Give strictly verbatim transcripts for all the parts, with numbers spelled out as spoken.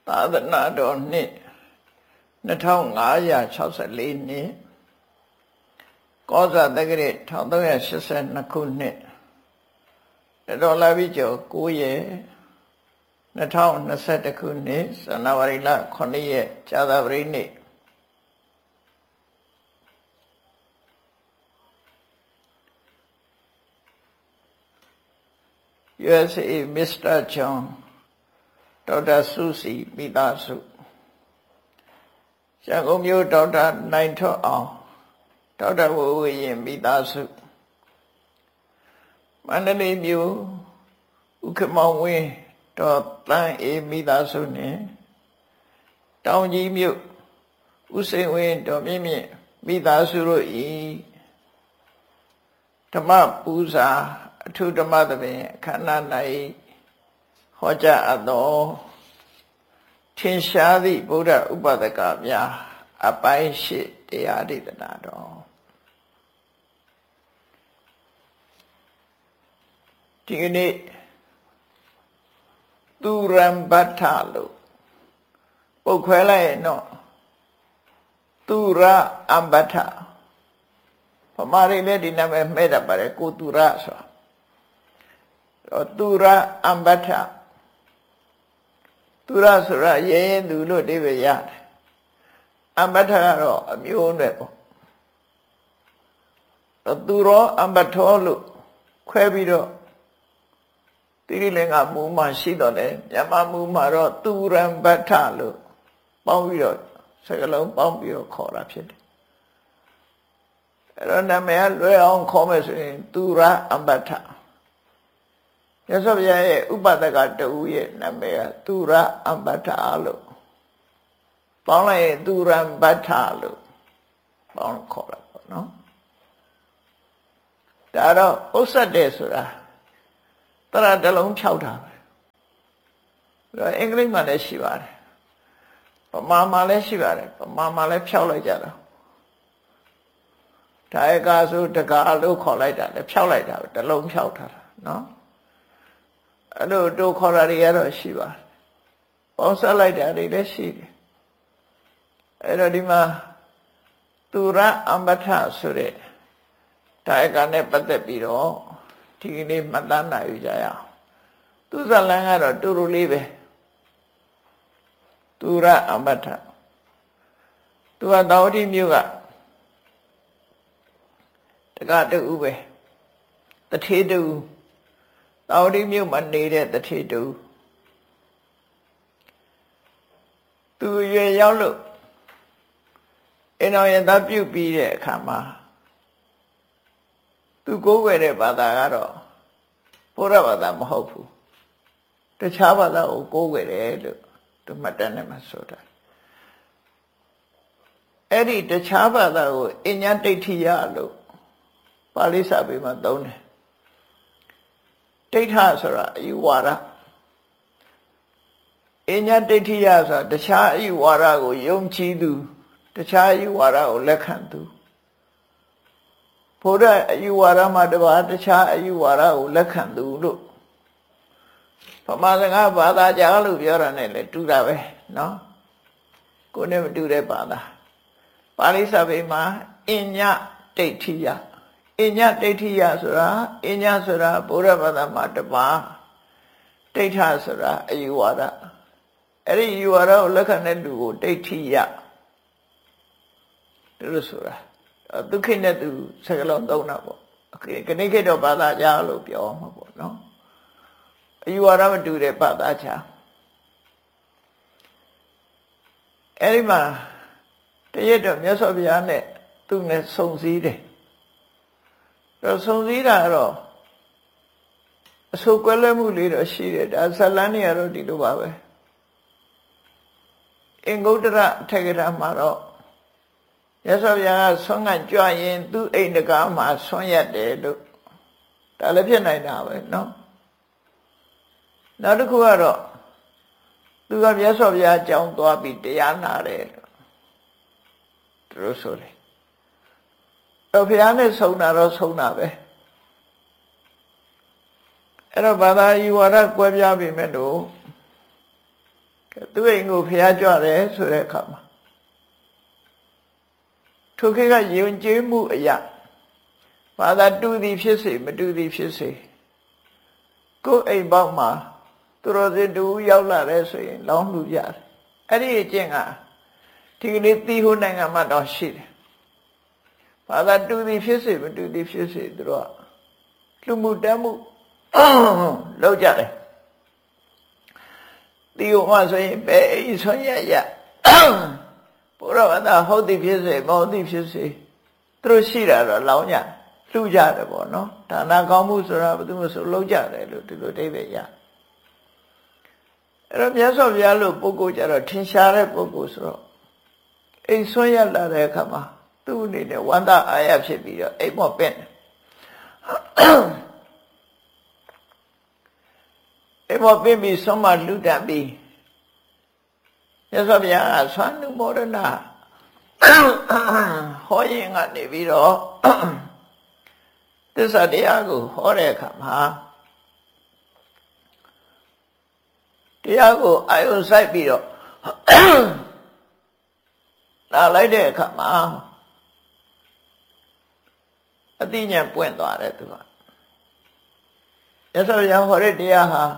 သာသနာတော်နှစ်နှစ်ထောင်ငါးရာ၆ဆယ်လေးနှစ်ကောဇာတက္ကရာတစ်ထောင်သုံးရာရှစ်ဆယ်နှစ်ခုနှစ်ဒေါ်လာပြီးကျော်ကိုးရက်နှစ်ထောင်နှစ်ဆယ်တစ်ခုနှစ်ဇန်နဝါရီလခုနှစ်ရက်ကြာသပတေးနေ့ U S A Mister John Doctor Susi မိသားစုရန်ကုန်မြို့ဒေါက်တာနိုင်ထွန်းအောင်ဒေါက်တာဝဝေရင်မိသားစုမန္တလေးမြို့ဥက္ကမောင်ဝင်းဒေါ်တန်းအေးမိသားစုနဲ့တောင်ကြီးမြို့ဥစိန်ဝင်းဒေါ်မြင့်မြင့်မိသားစုတို့ဤဓမ္မပူဇာအထုဓမ္မသဘင်အခမ်းအနား၌ဟောကြားအပ်သောထင်ရှားသည့်ဗုဒ္ဓဥပဒကများအပိုင်းရှိတရားဒေသနာတော်ဒီကနေ့သူရံဘတ်ထလို့ပုတ်ခွဲလိုက်ရင်တော့သူရအံဘတ်ထဗမာတွေလည်းဒီနာမည်မှဲ့တတ်ပါတယ်ကိုသူရဆိုတာသူရအံဘတ်ထသူရဆိုတာရဲရင်သူလို့အဓိပ္ပာယ်ရတယ်အံဘတ်ထကတော့အမျိုးနဲ့ပေါ့သူရောအံဘတ်ထောလို့ခွဲပြီးတော့တိရိလင်္ကာမူမှာရှိတော့တယ်မြန်မာမူမှာတော့သူရံဘတ်ထလို့ပေါင်းပြီးတော့စကားလုံးပေါင်းပြီးတော့ခေါ်တာဖြစ်တယ်အဲ့တော့နာမည်လွယ်အောင်ခေါ်မယ်ဆိုရင်သူရအံဘတ်ထမြတ်စွာဘုရားရဲ့ဥပဒကတူရဲ့နာမည်ကသူရအံဘတ်ထလို့ပေါင်းလိုက်ရင်သူရံဘတ်ထလို့ပေါင်းခေါ်တာပေါ့နော်ဒါတော့ဥစ္စာတဲ့ဆိုတာတရတလုံးဖြောက်တာပဲဒါအင်္ဂလိပ်မှာလည်းရှိပါတယ်ဗမာမှာလည်းရှိပါတယ်ဗမာမှာလည်းဖြောက်လိုက်ကြတာဒါအကာဆိုတကာလို့ခေါ်လိုက်တာလည်းဖြောက်လိုက်တာပဲတလုံးဖြောက်ထားတာနော်အဲ့လိုတို့ခေါ်တာတွေကတော့ရှိပါတယ်ပေါင်းဆက်လိုက်တာတွေလည်းရှိတယ်အဲ့တော့ဒီမှာသူရအံဘတ်ထဆိုတဲ့ဒါအကာနဲ့ပတ်သက်ပြီးတော့ဒီကနေ့မှတ်သားနိုင်ကြရအောင်သူဇလန်ကတော့တူတူလေးပဲသူရအံဘတ်ထသူကသာဝတိမြို့ကတက္ကတူပဲတထေတူသာဝတိမြို့မှာနေတဲ့တထေတူသူရွယ်ရောက်လို့အိမ်တော်ရသားပြုတ်ပြီးတဲ့အခါမှာသူကိုးကွယ်တဲ့ဘာသာကတော့ဘုရားဘာသာမဟုတ်ဘူးတခြားဘာသာကိုကိုးကွယ်တယ်လို့သူမှတ်တမ်းနဲ့မှဆိုတာအဲ့ဒီတခြားဘာသာကိုအញ្ញဒိဋ္ဌိယလို့ပါဠိစာပေမှာသုံးတယ်ဒိဋ္ဌဆိုတာအယူဝါဒအញ្ញဒိဋ္ဌိယဆိုတာတခြားအယူဝါဒကိုယုံကြည်သူတခြားအယူဝါဒကိုလက်ခံသူဘုရားအယူဝါဒမှာတပါးတခြားအယူဝါဒကိုလက်ခံသူလို့ဗမာစကားဘာသာကြားလို့ပြောတာနဲ့လည်းတူတာပဲနော်ကိုယ်နဲ့မတူတဲ့ဘာသာပါဠိစာပေမှာအញ្ញဒိဋ္ဌိယအញ្ញဒိဋ္ဌိယဆိုတာအញ្ញဆိုတာဘုရားဘာသာမှာတပါးဒိဋ္ဌဆိုတာအယူဝါဒအဲ့ဒီအယူဝါဒကိုလက်ခံတဲ့လူကိုဒိဋ္ဌိယလို့ဆိုတာဒုက္ခိနဲ့သူစကားလုံးသုံးတာပေါ့ခဏခေတ်တော့ဘာသာကြားလို့ပြောမှာပေါ့နော်အယူဝါဒမတူတဲ့ဘာသာကြားအဲ့ဒီမှာတရက်တော့မြတ်စွာဘုရားနဲ့သူနဲ့ဆုံစည်းတယ်တော့ဆုံစည်းတာတော့အဆိုကွဲလွဲမှုလေးတော့ရှိတယ်ဒါဇလန်းနေရတော့ဒီလိုပါပဲအင်္ဂုတ္တရအထက်ကရာမှာတော့ရသော်ဗျာဆွမ်းကကြွရင်သူ့အိမ်တကားမှာဆွမ်းရတယ်လို့ဒါလည်းဖြစ်နိုင်တာပဲနော်နောက်တစ်ခုကတော့သူကမြတ်စွာဘုရားအကြောင်းသွားပြီးတရားနာတယ်လို့သူတို့ဆိုတယ်တော့ဘုရားနဲ့ဆုံတာတော့ဆုံတာပဲအဲ့တော့ဘာသာယူဝါဒကွဲပြားပြီမဲ့လို့သူအိမ်ကိုဖျားကြွတယ်ဆိုတဲ့အခါမှာထိုခေတ်ကယဉ်ကျေးမှုအရာဘာသာတူသည်ဖြစ်စေမတူသည်ဖြစ်စေကိုယ်အိမ်ပေါက်မှာသူတော်စင်တူရောက်လာတယ်ဆိုရင်လောင်းလူရတယ်အဲ့ဒီအကျင့်ကဒီကနေ့သီးဟိုနိုင်ငံမှာတော့ရှိတယ်ဘာသာတူသည်ဖြစ်စေမတူသည်ဖြစ်စေသူတို့ကလူမှုတမ်းမှုလောက်ကြတယ်ဒီဥမာဆိုရင်ပဲအိဆွမ်းရရဘုရားဘာသာဟုတ်သည်ဖြစ်စေမဟုတ်သည်ဖြစ်စေသူတို့ရှိတာတော့လောင်းကြလှူကြတယ်ပေါ့နော်ဒါနကောင်းမှုဆိုတာဘယ်သူမှဆိုလောက်ကြတယ်လို့ဒီလိုအိဗယ်ရအဲ့တော့မြတ်စွာဘုရားလို့ပုဂ္ဂိုလ်ကြတော့ထင်ရှားတဲ့ပုဂ္ဂိုလ်ဆိုတော့အိဆွမ်းရလာတဲ့အခါမှာသူ့အနေနဲ့ဝန္တာအာရဖြစ်ပြီးတော့အိမ်မော့ပင့်တယ်အိမ်မော့ပင့်ပြီးဆုံးမလှူဒန်းပြီးမြတ်စွာဘုရားကဆွမ်းနုမောဒနာဟောရင်ကနေပြီးတော့သစ္စာတရားကိုဟောတဲ့အခါမှာတရားကိုအာယုံစိုက်ပြီးတော့လာလိုက်တဲ့အခါမှာအသိဉာဏ်ပွင့်သွားတယ်သူကရသော်ရဟောတဲ့တရားဟာ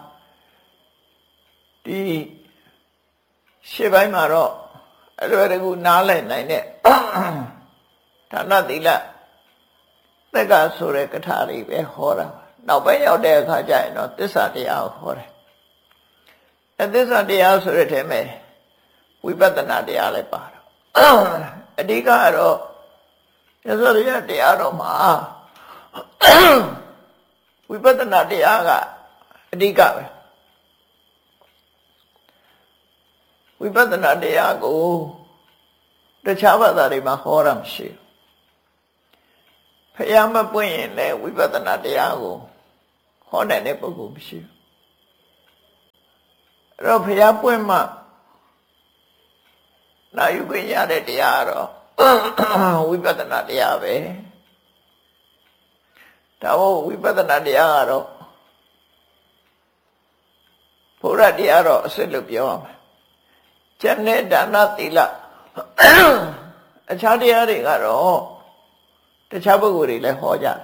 ဒီရှေ့ပိုင်းမှာတော့အလွယ်တကူနားလည်နိုင်တဲ့ဒါနသီလသက်ကဆိုတဲ့ကထာတွေပဲဟောတာနောက်ပိုင်းရောက်တဲ့အခါကျရင်တော့သစ္စာတရားကိုဟောတယ်အဲသစ္စာတရားဆိုတဲ့ထဲမှာဝိပဿနာတရားလည်းပါတော့အဓိကကတော့ရသော်ရတရားတော်မှာဝိပဿနာတရားကအဓိကပဲဝိပဿနာတရားကိုတခြားဘာသာတွေမှာဟောတာမရှိဘူးဖျားမပွင့်ရင်လည်းဝိပဿနာတရားကိုဟောနိုင်တဲ့ပုဂ္ဂိုလ်မရှိဘူးအဲ့တော့ဖျားပွင့်မှနာယူခွင့်ရတဲ့တရားတော့ဝိပဿနာတရားပဲဒါမို့ဝိပဿနာတရားကတော့ဘုရားတရားတော့အစစ်လို့ပြောရမယ်ကျန်တဲ့ဒါနသီလအခြားတရားတွေကတော့တခြားပုဂ္ဂိုလ်တွေလည်းဟောကြတယ်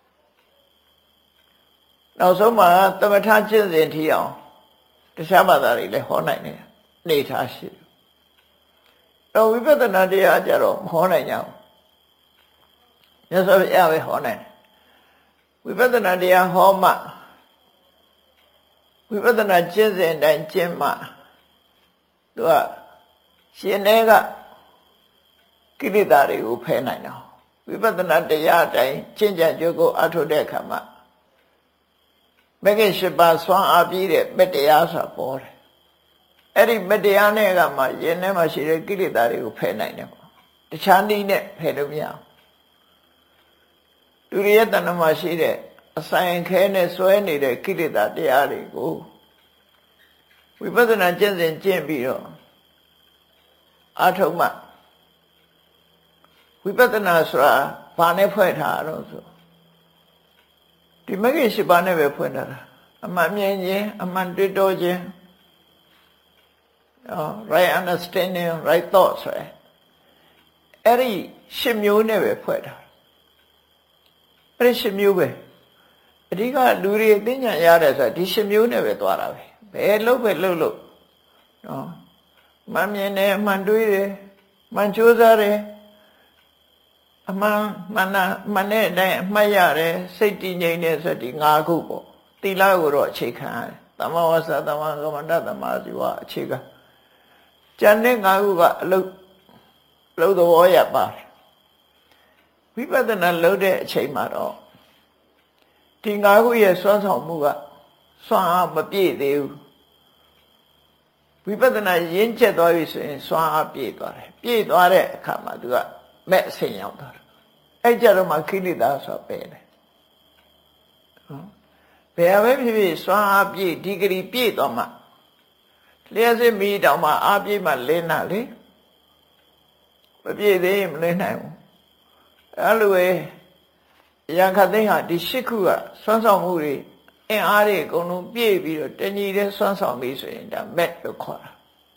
နောက်ဆုံးမှာသမထကျင့်စဉ်ထီအောင်တခြားဘာသာတွေလည်းဟောနိုင်တယ်နေထားရှိတယ်တော့ဝိပဿနာတရားကြတော့မဟောနိုင်ကြဘူးမြတ်စွာဘုရားပဲဟောနိုင်တယ်ဝိပဿနာတရားဟောမှဝိပဿနာကျင့်စဉ်တိုင်းကျင့်မှသူကရှင်တဲ့ကကိလေသာတွေကိုဖယ်နိုင်တော့ဝိပဿနာတရားတိုင်းကျင့်ကြံကြိုးကိုအထုတ်တဲ့အခါမှာမဂ္ဂင်၈ပါးဆွမ်းအားပြည့်တဲ့မေတ္တရားဆိုတာပေါ်တယ်အဲ့ဒီမေတ္တရားနဲ့ကမှယင်ထဲမှာရှိတဲ့ကိလေသာတွေကိုဖယ်နိုင်တယ်ပေါ့တခြားနည်းနဲ့ဖယ်လို့မရဘူးလူတွေရဲ့တဏ္ဍမှာရှိတဲ့အဆိုင်ခဲနဲ့စွဲနေတဲ့ကိလေသာတရားတွေကိုဝိပဿနာကျင့်စဉ်ကျင့်ပြီးတော့အာထုံမှဝိပဿနာဆိုတာဘာနဲ့ဖွဲ့ထားတော့ဆိုဒီမဂ္ဂင်၈ပါးနဲ့ပဲဖွဲ့ထားတာအမှန်မြင်ခြင်းအမှန်တွေ့တော်ခြင်း right understanding right thought ဆိုရယ်အဲ့ဒီရှစ်မျိုးနဲ့ပဲဖွဲ့ထားအဲ့ဒီရှစ်မျိုးပဲအဓိကလူတွေသိဉာဏ်ရတယ်ဆိုတာဒီရှစ်မျိုးနဲ့ပဲသွားတာပဲဘယ်လို့ပဲလို့လို့နော်မှန်မြင်တယ်မှန်တွေးတယ်မှန်ကြိုးစားတယ်အမှန်မှန်နာမှန်တဲ့အတိုင်းအမှတ်ရတယ်စိတ်တည်ငြိမ်တယ်ဆိုဒီ၅ခုပေါ့သီလကိုတော့အခြေခံရတယ်သမဝါစာသမကမ္မန္တသမဇီဝအခြေခံကျန်တဲ့၅ခုကအလုတ်အလုတ်သဘောရပါတယ်ဝိပဿနာလုပ်တဲ့အချိန်မှာတော့ဒီ၅ခုရဲ့စွမ်းဆောင်မှုကစွမ်းအားမပြည့်သေးဘူးဝိပဿနာရင်းကျက်သွားပြီဆိုရင်စွမ်းအားပြည့်သွားတယ်ပြည့်သွားတဲ့အခါမှာသူကမဲ့အဆင်ရောက်သွားတယ်အဲ့ကြတော့မှခိလေသာဆိုပဲတယ်ဟုတ်ဘယ်ပဲဖြစ်ဖြစ်စွမ်းအားပြည့်ဒီဂရီပြည့်သွားမှလျှက်စစ်မီးတောင်မှအားပြည့်မှလင်းတာလေမပြည့်သေးရင်မလင်းနိုင်ဘူးအဲ့လိုပဲရံခတ်သိမ်းဟာဒီရှစ်ခုကစွမ်းဆောင်မှုတွေအင်အားတွေအကုန်လုံးပြည့်ပြီးတော့တညီတဲ့စွမ်းဆောင်ပြီးဆိုရင်ဒါမက်လို့ခေါ်တာ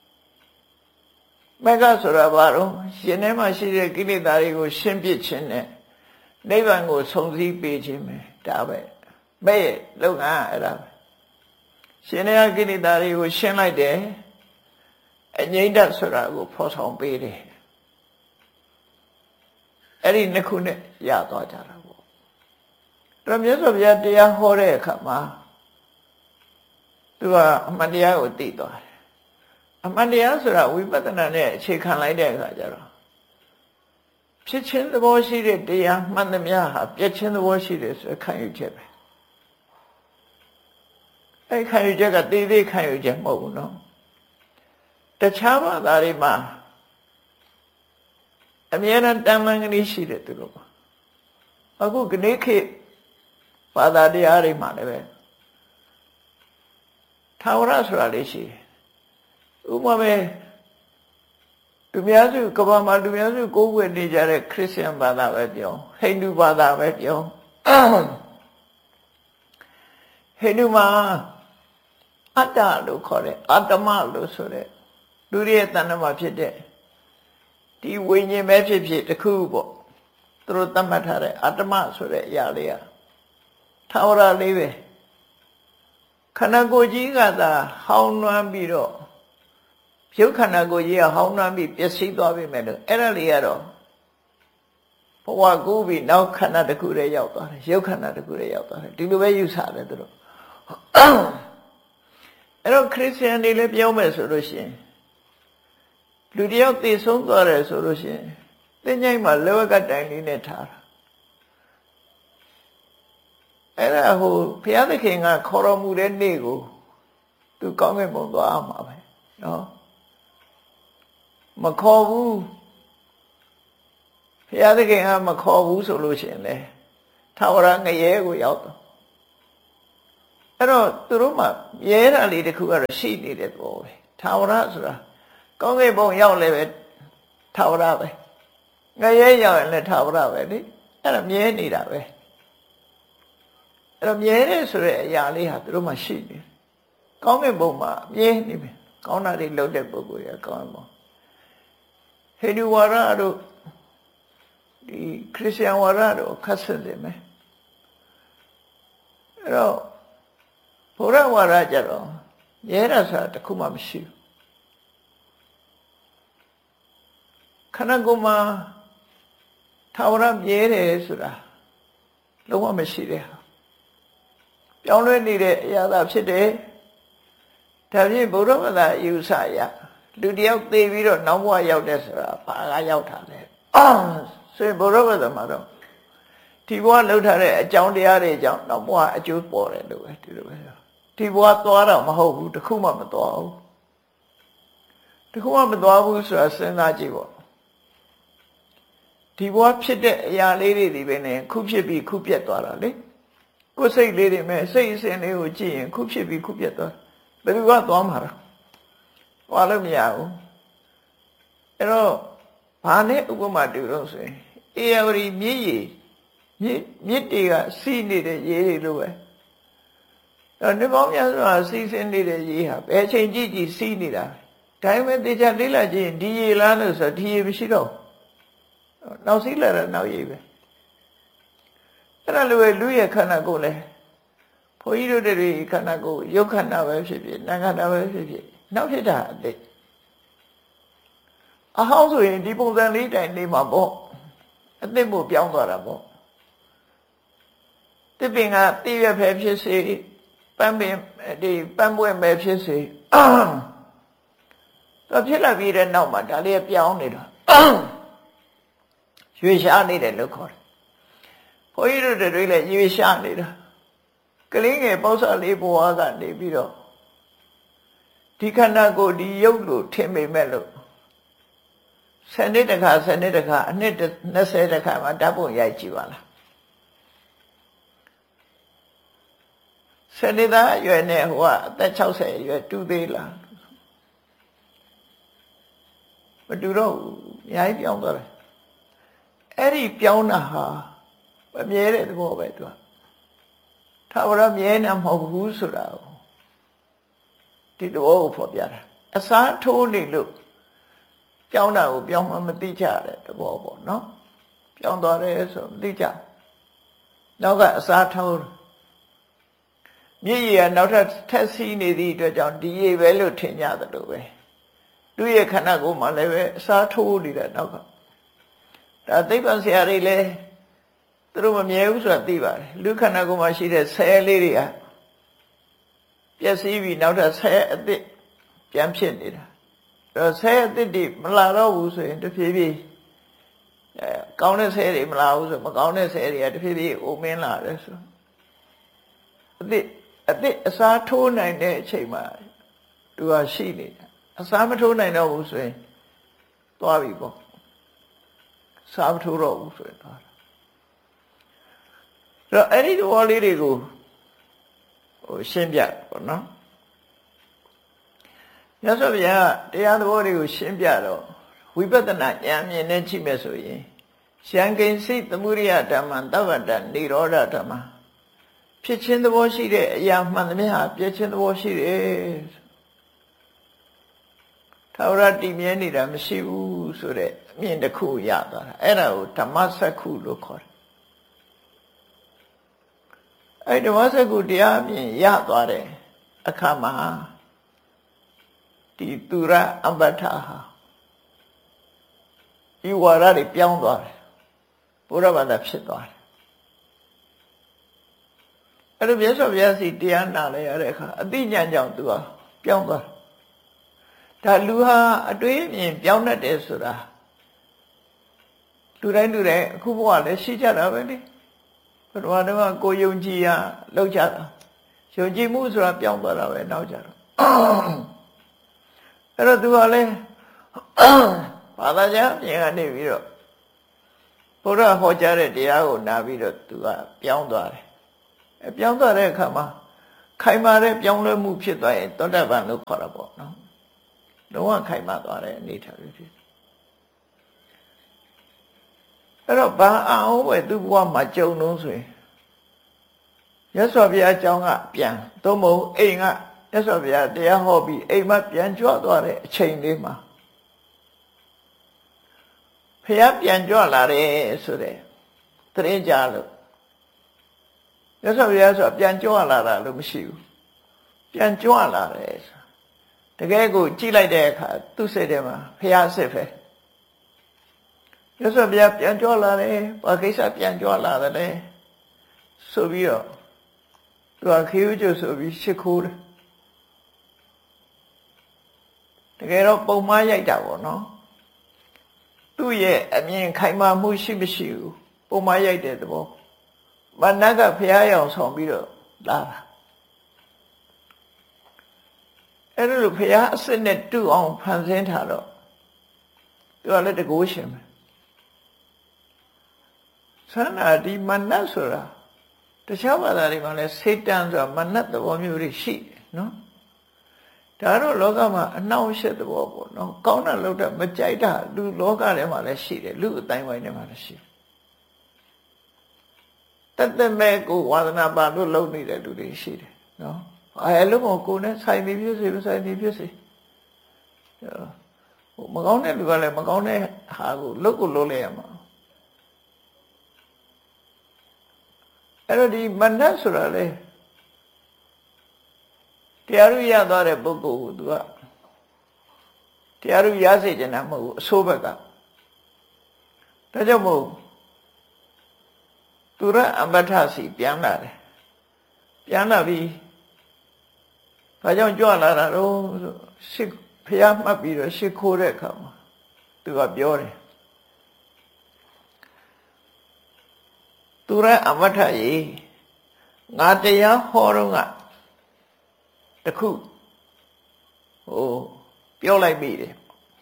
မဂ္ဂဆိုတာဘာလို့ရှင်ထဲမှာရှိတဲ့ကိလေသာတွေကိုရှင်းပစ်ခြင်းနဲ့နိဗ္ဗာန်ကိုဆုံစည်းပေးခြင်းပဲဒါပဲမဲ့ရဲ့လုပ်ငန်းအဲ့ဒါပဲရှင်ထဲကကိလေသာတွေကိုရှင်းလိုက်တယ်အငြိမ့်တဆိုတာကိုဖော်ဆောင်ပေးတယ်အဲ့ဒီနှစ်ခုနဲ့ရသွားကြတာပေါ့ဒါမြတ်စွာဘုရားတရားဟောတဲ့အခါမှာသူကအမှန်တရားကိုသိသွားတယ်အမှန်တရားဆိုတာဝိပဿနာနဲ့အခြေခံလိုက်တဲ့အခါကျတော့ဖြစ်ချင်းသဘောရှိတဲ့တရားမှန်သမျှဟာပြည့်ချင်းသဘောရှိတယ်ဆိုခံယူချက်ပဲအဲ့ခံယူချက်ကတည်တည်ခံယူချက်မဟုတ်ဘူးနော်တခြားဘာသာတွေမှာအမြဲတမ်းတန်လန်းကလေးရှိတယ်သူတို့အခုကနေ့ခေတ်ဘာသာတရားတွေမှာလည်းပဲထာဝရဆိုတာလေးရှိတယ်ဥပမာပဲလူများစုကမ္ဘာမှာလူများစုကိုးကွယ်နေကြတဲ့ခရစ်ယာန်ဘာသာပဲပြောဟိန္ဒူဘာသာပဲပြောဟိန္ဒူမှာအတ္တလို့ခေါ်တယ်အတ္တမလို့ဆိုတဲ့လူရဲ့တဏ္ဍမှာဖြစ်တဲ့ဒီဝိညာဉ်ပဲဖြစ်ဖြစ်တစ်ခုပေါ့သူတို့သတ်မှတ်ထားတဲ့အတ္တမဆိုတဲ့အရာလေးကထာဝရလေးပဲခန္ဓာကိုယ်ကြီးကသာဟောင်းနှွမ်းပြီးတော့ရုပ်ခန္ဓာကိုယ်ကြီးကဟောင်းနှမ်းပြီးပျက်စီးသွားပြီမဲ့လို့အဲ့ဒါလေးကတော့ဘဝကူးပြီးနောက်ခန္ဓာတစ်ခုတည်းရောက်သွားတယ်ရုပ်ခန္ဓာတစ်ခုတည်းရောက်သွားတယ်ဒီလိုပဲယူဆတယ်သူတို့အဲ့တော့ခရစ်ယာန်တွေလည်းပြောမယ်ဆိုလို့ရှိရင်လူတယောက်သိဆုံးသွားတယ်ဆိုလို့ရှိရင်သင်္ချိုင်းမှာလောကတိုင်လေးနဲ့ထားတာအဲ့ဒါဟိုဘုရားသခင်ကခေါ်တော်မူတဲ့နေ့ကိုသူကောင်းကင်ဘုံသွားမှာပဲနော်မခေါ်ဘူးဘုရားသခင်ကမခေါ်ဘူးဆိုလို့ရှိရင်လေထာဝရငရဲကိုရောက်တော့အဲ့တော့သူတို့မှရဲတာလေးတစ်ခုကတော့ရှိနေတဲ့သဘောပဲထာဝရဆိုတာကောင်းကင်ဘုံရောက်လည်းပဲထာဝရပဲငရဲရောက်ရင်လည်းထာဝရပဲလေအဲ့ဒါမြဲနေတာပဲအဲ့တော့မြဲတယ်ဆိုတဲ့အရာလေးဟာသူတို့မှရှိနေကောင်းကင်ဘုံမှာမြဲနေပြီကောင်းတာတွေလုပ်တဲ့ပုဂ္ဂိုလ်ရကောင်းမှာဟိန္ဒူဝါဒတို့ဒီခရစ်ယာန်ဝါဒတို့ခက်ဆစ်တယ်မယ်အဲ့တော့ဘုရားဝါဒကြတော့မြဲတာဆိုတာတစ်ခုမှမရှိဘူးခန္ဓာကိုယ်မှာထာဝရမြဲတယ်ဆိုတာလုံးဝမရှိတဲ့ဟာပြောင်းလဲနေတဲ့အရာသာဖြစ်တယ်ဒါဖြင့်ဘုရားဘာသာယူဆရလူတယောက်သေပြီးတော့နောက်ဘဝရောက်တဲ့ဆိုတာဘာကရောက်တာလဲဆိုရင်ဘုရားဘာသာမှာတော့ဒီဘဝလှုပ်ထားတဲ့အကြောင်းတရားတွေကြောင့်နောက်ဘဝအကျိုးပေါ်တယ်လို့ပဲဒီလိုပဲဒီဘဝသွားတော့မဟုတ်ဘူးတခုမှမသွားဘူးတခုမှမသွားဘူးဆိုတာစဉ်းစားကြည့်ပေါ့ဒီဘဝဖြစ်တဲ့အရာလေးတွေဒီပဲနဲ့ခုဖြစ်ပြီးခုပြတ်သွားတာလေကိုယ်စိတ်လေးတွေမဲ့စိတ်အစဉ်လေးကိုကြည့်ရင်ခုဖြစ်ပြီးခုပြတ်သွားဘယ်သူကသွားမှာလဲဟောလို့မရဘူးအဲ့တော့ဘာနဲ့ဥပမာတူလို့ဆိုရင်အေယဝရီမြစ်ရည်မြစ်မြစ်တွေကစီးနေတဲ့ရေတွေလိုပဲအဲ့ဒီပေါင်းများစွာစီးဆင်းနေတဲ့ရေဟာဘယ်ချိန်ကြည့်ကြည့်စီးနေတာဒါပေမဲ့တေချာလေးလာကြည့်ရင်ဒီရေလားလို့ဆိုဒီရေမရှိတော့နောက်စီးလာတာနောက်ရေပဲအဲ့ဒါလိုပဲလူရဲ့ခန္ဓာကိုယ်လဲဘုန်းကြီးတို့တွေခန္ဓာကိုယ်ရုပ်ခန္ဓာပဲဖြစ်ဖြစ်နာမ်ခန္ဓာပဲဖြစ်ဖြစ်နောက်ဖြစ်တာအတိတ်အဟောင်းဆိုရင်ဒီပုံစံလေးတိုင်နေမှာပေါ့အသစ်ကိုပြောင်းသွားတာပေါ့တစ်ပင်ကတည့်ရဖယ်ဖြစ်စေပန်းပင်ဒီပန်းပွင့်ပဲဖြစ်စေတော့ဖြစ်လာပြီးတဲ့နောက်မှာဒါလေးပြောင်းနေတာရွေရှားနေတယ်လို့ခေါ်တယ်ဘုန်းကြီးတို့တွေလည်းရွေရှားနေတာကလေးငယ်ပေါ့ဆလေးဘဝကနေပြီးတော့ဒီခန္ဓာကိုယ်ဒီရုပ်လို့ထင်မိမဲ့လို့ဆယ်နှစ်တခါဆယ်နှစ်တခါအနှစ်နှစ်ဆယ်တခါမှဓာတ်ပုံရိုက်ကြည့်ပါလားဆယ်နှစ်သားအရွယ်နဲ့ဟိုကအသက်၆၀အရွယ်တူသေးလားမတူတော့ဘူးအများကြီးပြောင်းသွားတယ်အဲ့ဒီပြောင်းတာဟာမမြဲတဲ့သဘောပဲသူကထာဝရမြဲနေမဟုတ်ဘူးဆိုတာဒီသဘောကိုဖော်ပြတာအစားထိုးနေလို့ပြောင်းတာကိုပြောင်းမှမသိကြတဲ့သဘောပေါ့နော်ပြောင်းသွားတယ်ဆိုမသိကြနောက် ကအစားထိုးမြည်ရနောက်ထပ်ထက်စီးနေသည့်အတွက်ကြောင့်ဒီရေပဲလို့ထင်ကြတယ်လို့ပဲသူရဲ့ခန္ဓာကိုယ်မှာလည်းပဲအစားထိုးနေတဲ့နောက်ကဒါသိပ္ပံဆရာတွေလည်းသူတို့မမြဲဘူးဆိုတာသိပါတယ်လူခန္ဓာကိုယ်မှာရှိတဲ့ဆဲလေးတွေကပျက်စီးပြီးနောက်ထပ်ဆဲအသစ်ပြန်ဖြစ်နေတာအဲဆဲအသစ်တွေမလာတော့ဘူးဆိုရင်တဖြည်းဖြည်းအဲကောင်းတဲ့ဆဲတွေမလာဘူးဆိုမကောင်းတဲ့ဆဲတွေကတဖြည်းဖြည်းအိုမင်းလာတယ်ဆိုအသစ်အသစ်အစားထိုးနိုင်တဲ့အချိန်မှာသူကရှိနေတာအစားမထိုးနိုင်တော့ဘူးဆိုရင်သွားပြီပေါ့စားမထိုးတော့ဘူးဆိုရင်သွားတော့အဲ့ဒီသဘောလေးတွေကိုဟိုရှင်းပြပေါ့နော်မြတ်စွာဘုရားတရားသဘောတွေကိုရှင်းပြတော့ဝိပဿနာဉာဏ်မြင်နဲ့ကြည့်မယ်ဆိုရင်ရှံကိဉ္စိသမုဒိယဓမ္မံသဗ္ဗတနိရောဓဓမ္မဖြစ်ခြင်းသဘောရှိတဲ့အရာမှန်သမျှဟာပြည့်ခြင်းသဘောရှိတယ်ထာဝရတည်မြဲနေတာမရှိဘူးဆိုတဲ့အမြင်တစ်ခုရသွားတာအဲ့ဒါကိုဓမ္မစက္ခုလို့ခေါ်တယ်အဲ့ဓမ္မစက္ခုတရားအမြင်ရသွားတဲ့အခါမှာဒီသူရအပ္ပထဟာဒီဝါရတွေပြောင်းသွားတယ်ဘုရားဘာသာဖြစ်သွားတယ်အဲ့လိုမြတ်စွာဘုရားစီတရားနာလဲရတဲ့အခါအသိဉာဏ်ကြောင့်သူကပြောင်းသွားဒါလူဟာအတွေးအမြင်ပြောင်းတတ်တယ်ဆိုတာလူတိုင်းလူတိုင်းအခုဘဝလည်းရှိကြတာပဲလေဘုရားတော်ကကိုယုံကြည်ရလောက်ကြတာယုံကြည်မှုဆိုတာပြောင်းသွားတာပဲနောက်ကြတော့အဲ့တော့သူကလည်းဘာသာကြားပြင်ကနေပြီးတော့ဘုရားဟောကြားတဲ့တရားကိုနာပြီးတော့သူကပြောင်းသွားတယ်အဲပြောင်းသွားတဲ့အခါမှာခိုင်မာတဲ့ပြောင်းလဲမှုဖြစ်သွားရင်သောတပန်လို့ခေါ်တာပေါ့နော်လုံးဝခိုင်မာသွားတဲ့အနေထားမျိုးဖြစ်အဲ့တော့ဘာအောင်ပဲသူ့ဘဝမှာကြုံလို့ဆိုရင်မြတ်စွာဘုရားအကြောင်းကပြန်သို့မဟုတ်အိမ်ကမြတ်စွာဘုရားတရားဟောပြီးအိမ်မှာပြန်ကြွသွားတဲ့အချိန်လေးမှာဘုရားပြန်ကြွလာတယ်ဆိုတဲ့သတိကြလို့မြတ်စွာဘုရားဆိုပြန်ကြွလာတာလို့မရှိဘူးပြန်ကြွလာတယ်ဆိုတကယ်ကိုကြည့်လိုက်တဲ့အခါသူ့စိတ်ထဲမှာဘုရားစစ်ပဲမြတ်စွာဘုရားပြန်ကြွလာတယ်ဘာကိစ္စပြန်ကြွလာတယ်ဆိုပြီးတော့သူကခေယုကျဆိုပြီးရှ िख ိုးတယ်တကယ်တော့ပုံမှားရိုက်တာပေါ့နော်သူ့ရဲ့အမြင်ခိုင်မာမှုရှိမရှိဘူးပုံမှားရိုက်တဲ့သဘောမနတ်ကဘုရားရောင်ဆောင်ပြီးတော့လာတာအဲ့လိုဘုရားအစစ်နဲ့တူအောင်ဖန်ဆင်းထားတော့သူကလည်းတကိုးရှင်ပဲဆန္ဒဒီမနတ်ဆိုတာတခြားဘာသာတွေမှာလည်းစေတံဆိုတာမနတ်သဘောမျိုးတွေရှိတယ်နော်ဒါတော့လောကမှာအနှောင့်အယှက်သဘောပေါ့နော်ကောင်းတာလုပ်တာမကြိုက်တာလူလောကထဲမှာလည်းရှိတယ်လူအတိုင်းဝိုင်းထဲမှာလည်းရှိတယ်တသက်မဲ့ကိုဝါသနာပါလို့လုပ်နေတဲ့လူတွေရှိတယ်နော်အဲလိုမျိုးကိုယ်နဲ့ဆိုင်ပြီးဖြစ်စေမဆိုင်ပြီးဖြစ်စေဟိုမကောင်းတဲ့လူကလည်းမကောင်းတဲ့ဟာကိုလုပ်ကိုလုပ်လိုက်ရမှာအဲ့တော့ဒီမနတ်ဆိုတာလေတရားရရသွားတဲ့ပုဂ္ဂိုလ်ကိုသူကတရားရရစေချင်တာမဟုတ်ဘူးအဆိုးဘက်ကဒါကြောင့်မို့သူရအမ္ပထစီပြန်လာတယ်ပြန်လာပြီးဘာကြောင့်ကြွလာတာတော့ရှစ်ဖျားမှတ်ပြီးတော့ရှ िख ိုးတဲ့အခါမှာသူကပြောတယ်သူရအမ္ပထရေငါတရားဟောတော့ကတခုဟိုပြောလိုက်မိတယ်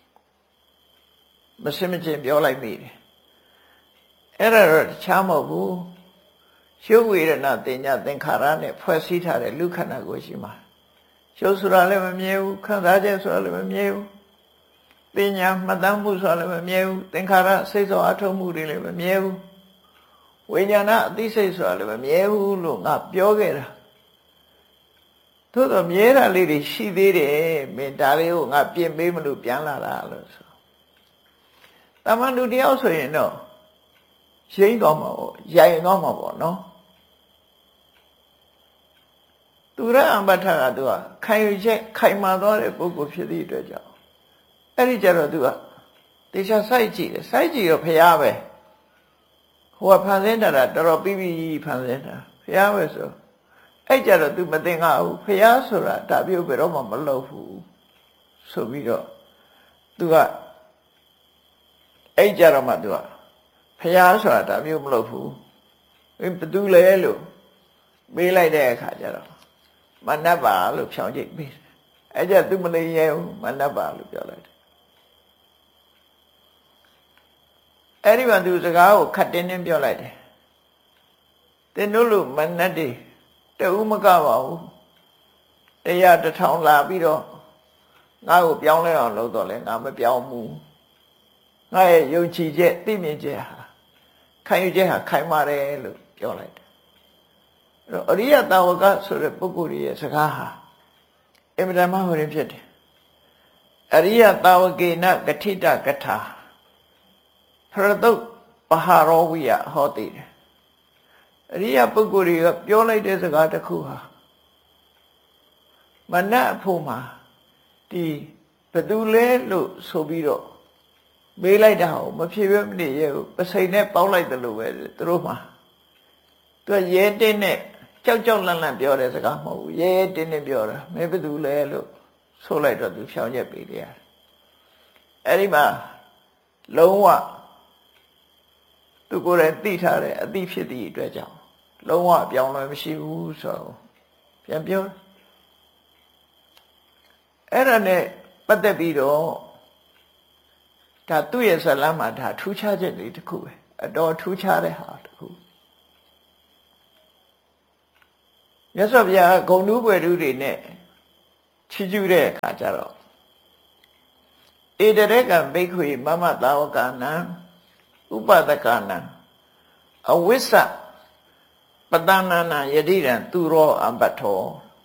မစင်မချင်းပြောလိုက်မိတယ်အဲ့ဒါတော့တခြားမဟုတ်ဘူးရှုပ်ဝေဒနာတင်ညာသင်္ခါရနဲ့ဖွဲ့စည်းထားတဲ့လူခန္ဓာကိုယ်ရှိမှာရှုပ်ဆိုတာလည်းမမြဲဘူးခံစားချက်ဆိုတာလည်းမမြဲဘူးတင်ညာမှတ်သားမှုဆိုတာလည်းမမြဲဘူးသင်္ခါရစိတ်ဆောအထုံးမှုတွေလည်းမမြဲဘူးဝိညာဏအသိစိတ်ဆိုတာလည်းမမြဲဘူးလို့ငါပြောခဲ့တာသို့တော့မြဲတာလေးတွေရှိသေးတယ်မင်းဒါလေးကိုငါပြင်ပေးမလို့ပြန်လာတာလို့ဆိုတာမန်လူတယောက်ဆိုရင်တော့ရိမ့်သွားမှာပေါ့ရိုင်သွားမှာပေါ့နော်သူရအမ္ပထကသူကခံယူချက်ခိုင်မာသွားတဲ့ပုဂ္ဂိုလ်ဖြစ်သည့်အတွက်ကြောင့်အဲ့ဒီကြတော့သူကတေချာစိုက်ကြည့်တယ်စိုက်ကြည့်တော့ဖျားပဲဟိုကဖန်ဆင်းတာတော်တော်ပြီးပြီးဖန်ဆင်းတာဖျားပဲဆိုအဲ့ကြတော့သူမသိငါဘူးဖျားဆိုတာဒါပြုတ်ဘယ်တော့မှမလုပ်ဘူးဆိုပြီးတော့သူကအဲ့ကြတော့မှသူကဖျားဆိုတာဒါမျိုးမလုပ်ဘူးဘယ်သူလဲလို့ပေးလိုက်တဲ့အခါကျတော့မနတ်ပါလို့ဖြောင်းကြည့်ပေးတယ်အဲ့ကြသူမနေရဲဘူးမနတ်ပါလို့ပြောလိုက်တယ်အဲ့ဒီမှာသူစကားကိုခတ်တင်းတင်းပြောလိုက်တယ်တင်တို့လို့မနတ်တွေတဦးမကပါဘူးတရားတစ်ထောင်လာပြီးတော့ငါ့ကိုပြောင်းလဲအောင်လုပ်တော့လဲငါမပြောင်းဘူးငါရဲ့ယုံကြည်ချက်သိမြင်ချက်ဟာခံယူချက်ဟာခိုင်မာတယ်လို့ပြောလိုက်တယ်အဲ့တော့အရိယတာဝကဆိုတဲ့ပုဂ္ဂိုလ်ရဲ့စကားဟာအင်မတန်မှဟိုရင်ဖြစ်တယ်အရိယတာဝကေနဂဋိတကထာဖရတုတ်ပဟာရောဝိယဟောတိတယ်အရိယပုဂ္ဂိုလ်တွေကပြောလိုက်တဲ့စကားတစ်ခုဟာမနတ်အဖို့မှာဒီဘသူလဲလို့ဆိုပြီးတော့မေးလိုက်တာကိုမဖြစ်ဘဲမနေရဘူးပစိန်နဲ့ပေါက်လိုက်တယ်လို့ပဲသူတို့မှာသူကရဲတင်းနဲ့ကြောက်ကြောက်လန့်လန့်ပြောတဲ့စကားမဟုတ်ဘူးရဲရဲတင်းတင်းပြောတာမင်းဘသူလဲလို့ဆိုလိုက်တော့သူဖြောင်းချက်ပေးတယ်အဲ့ဒီမှာလုံးဝသူကိုယ်တိုင်သိထားတဲ့အသိဖြစ်သည့်အတွက်ကြောင့်လုံးဝပြောင်းလဲမရှိဘူးဆိုတော့ပြန်ပြောအဲ့ဒါနဲ့ပတ်သက်ပြီးတော့ဒါသူ့ရဲ့ဇလန်းမှာဒါထူးခြားချက်တွေတစ်ခုပဲအတော်ထူးခြားတဲ့ဟာတစ်ခုမြတ်စွာဘုရားဂုဏ်တူးပွေတူးတွေနဲ့ချီးကျူးတဲ့အခါကျတော့ဧတရေကဘိက္ခွေမမသာဝကနံဥပဒကနံအဝိစ္စပတဏနာယတိရံသူရောအပတ္ထော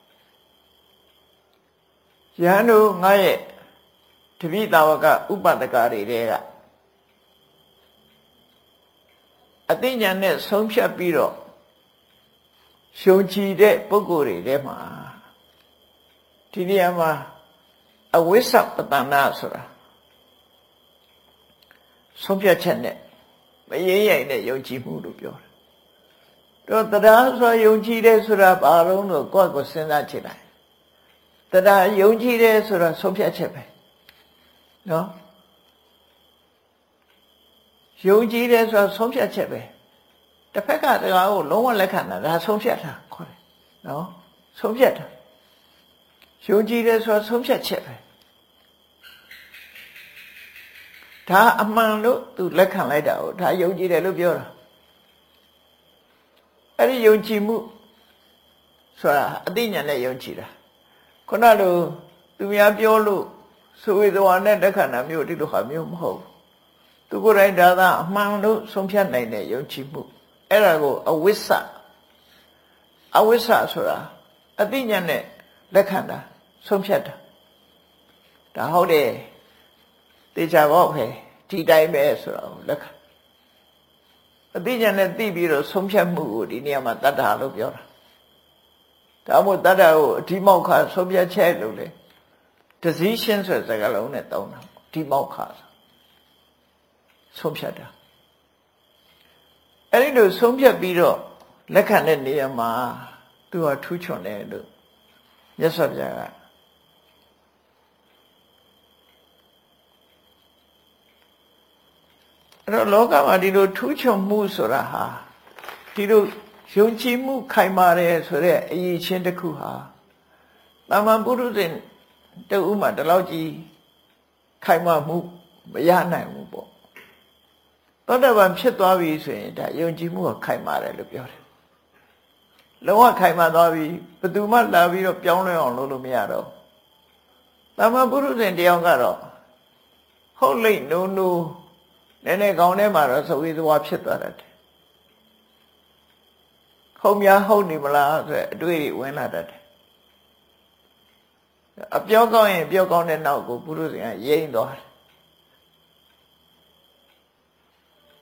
ယဟန်တို့ငါရဲ့တပိသာဝကဥပဒကတွေတဲကအသိဉာဏ်နဲ့ဆုံးဖြတ်ပြီးတော့ရှုံချီတဲ့ပုဂ္ဂိုလ်တွေထဲမှာဒီနေရာမှာအဝိစ္စပတဏဆိုတာဆုံးဖြတ်ချက်နဲ့မရင်ရိုက်တဲ့ယုံကြည်မှုလို့ပြောတယ်တော့တရားဆိုယုံကြည်တယ်ဆိုတာဘာလို့လို့ကိုယ့်ကိုစဉ်းစားကြည့်လိုက်တရားယုံကြည်တယ်ဆိုတာဆုံးဖြတ်ချက်ပဲနော်ယုံကြည်တယ်ဆိုတာဆုံးဖြတ်ချက်ပဲတစ်ဖက်ကတရားကိုလုံးဝလက်ခံတာဒါဆုံးဖြတ်တာခေါ်တယ်နော်ဆုံးဖြတ်တာယုံကြည်တယ်ဆိုတာဆုံးဖြတ်ချက်ပဲဒါအမှန်လို့သူလက်ခံလိုက်တာကိုဒါယုံကြည်တယ်လို့ပြောတာအဲ့ဒီယုံကြည်မှုဆိုတာအသိဉာဏ်နဲ့ယုံကြည်တာခုနလိုသူများပြောလို့ဆိုဝေသဝါနဲ့တက်ခဏမျိုးဒီလိုဟာမျိုးမဟုတ်သူကိုယ်တိုင်ဒါသာအမှန်လို့ဆုံးဖြတ်နိုင်တဲ့ယုံကြည်မှုအဲ့ဒါကိုအဝိစ္စအဝိစ္စဆိုတာအသိဉာဏ်နဲ့လက်ခံတာဆုံးဖြတ်တာဒါဟုတ်တယ်တေချာပေါ့ပဲဒီတိုင်းပဲဆိုတော့လက်ခံအသိဉာဏ်နဲ့သိပြီးတော့ဆုံးဖြတ်မှုကိုဒီနေရာမှာတတ္ထာလို့ပြောတာဒါမို့တတ္ထာကိုအဓိမောက္ခဆုံးဖြတ်ချက်လို့လေ decision ဆိုတဲ့စကားလုံးနဲ့တောင်းတာဒီမောက္ခဆုံးဖြတ်တာအဲ့ဒီလိုဆုံးဖြတ်ပြီးတော့လက်ခံတဲ့နေရာမှာသူကထူးချွန်တယ်လို့မြတ်စွာဘုရားကအဲ့တော့လောကမှာဒီလိုထူးချွန်မှုဆိုတာဟာဒီလိုယုံကြည်မှုခိုင်မာတယ်ဆိုတဲ့အရေးချင်းတစ်ခုဟာတာမန်ပုရုဇဉ်တူဥမှာဒီလောက်ကြီးခိုင်မာမှုမရနိုင်ဘူးပေါ့သောတာပန်ဖြစ်သွားပြီဆိုရင်ဒါယုံကြည်မှုကခိုင်မာတယ်လို့ပြောတယ်လုံးဝခိုင်မာသွားပြီဘယ်သူမှလာပြီးတော့ပြောင်းလဲအောင်လုပ်လို့မရတော့တာမန်ပုရုဇဉ်တယောက်ကတော့ဟုတ်လိမ့်နိုးနိုးနည်းနည်းကောင်းထဲမှာတော့သဝေသဝါဖြစ်သွားတတ်တယ်ဟုတ်များဟုတ်နေမလားဆိုတဲ့အတွေ့အကြုံဝင်လာတတ်တယ်အပြောကောင်းရင်ပြောကောင်းတဲ့နောက်ကိုပုရုဇဉ်ကရိမ့်သွားတယ်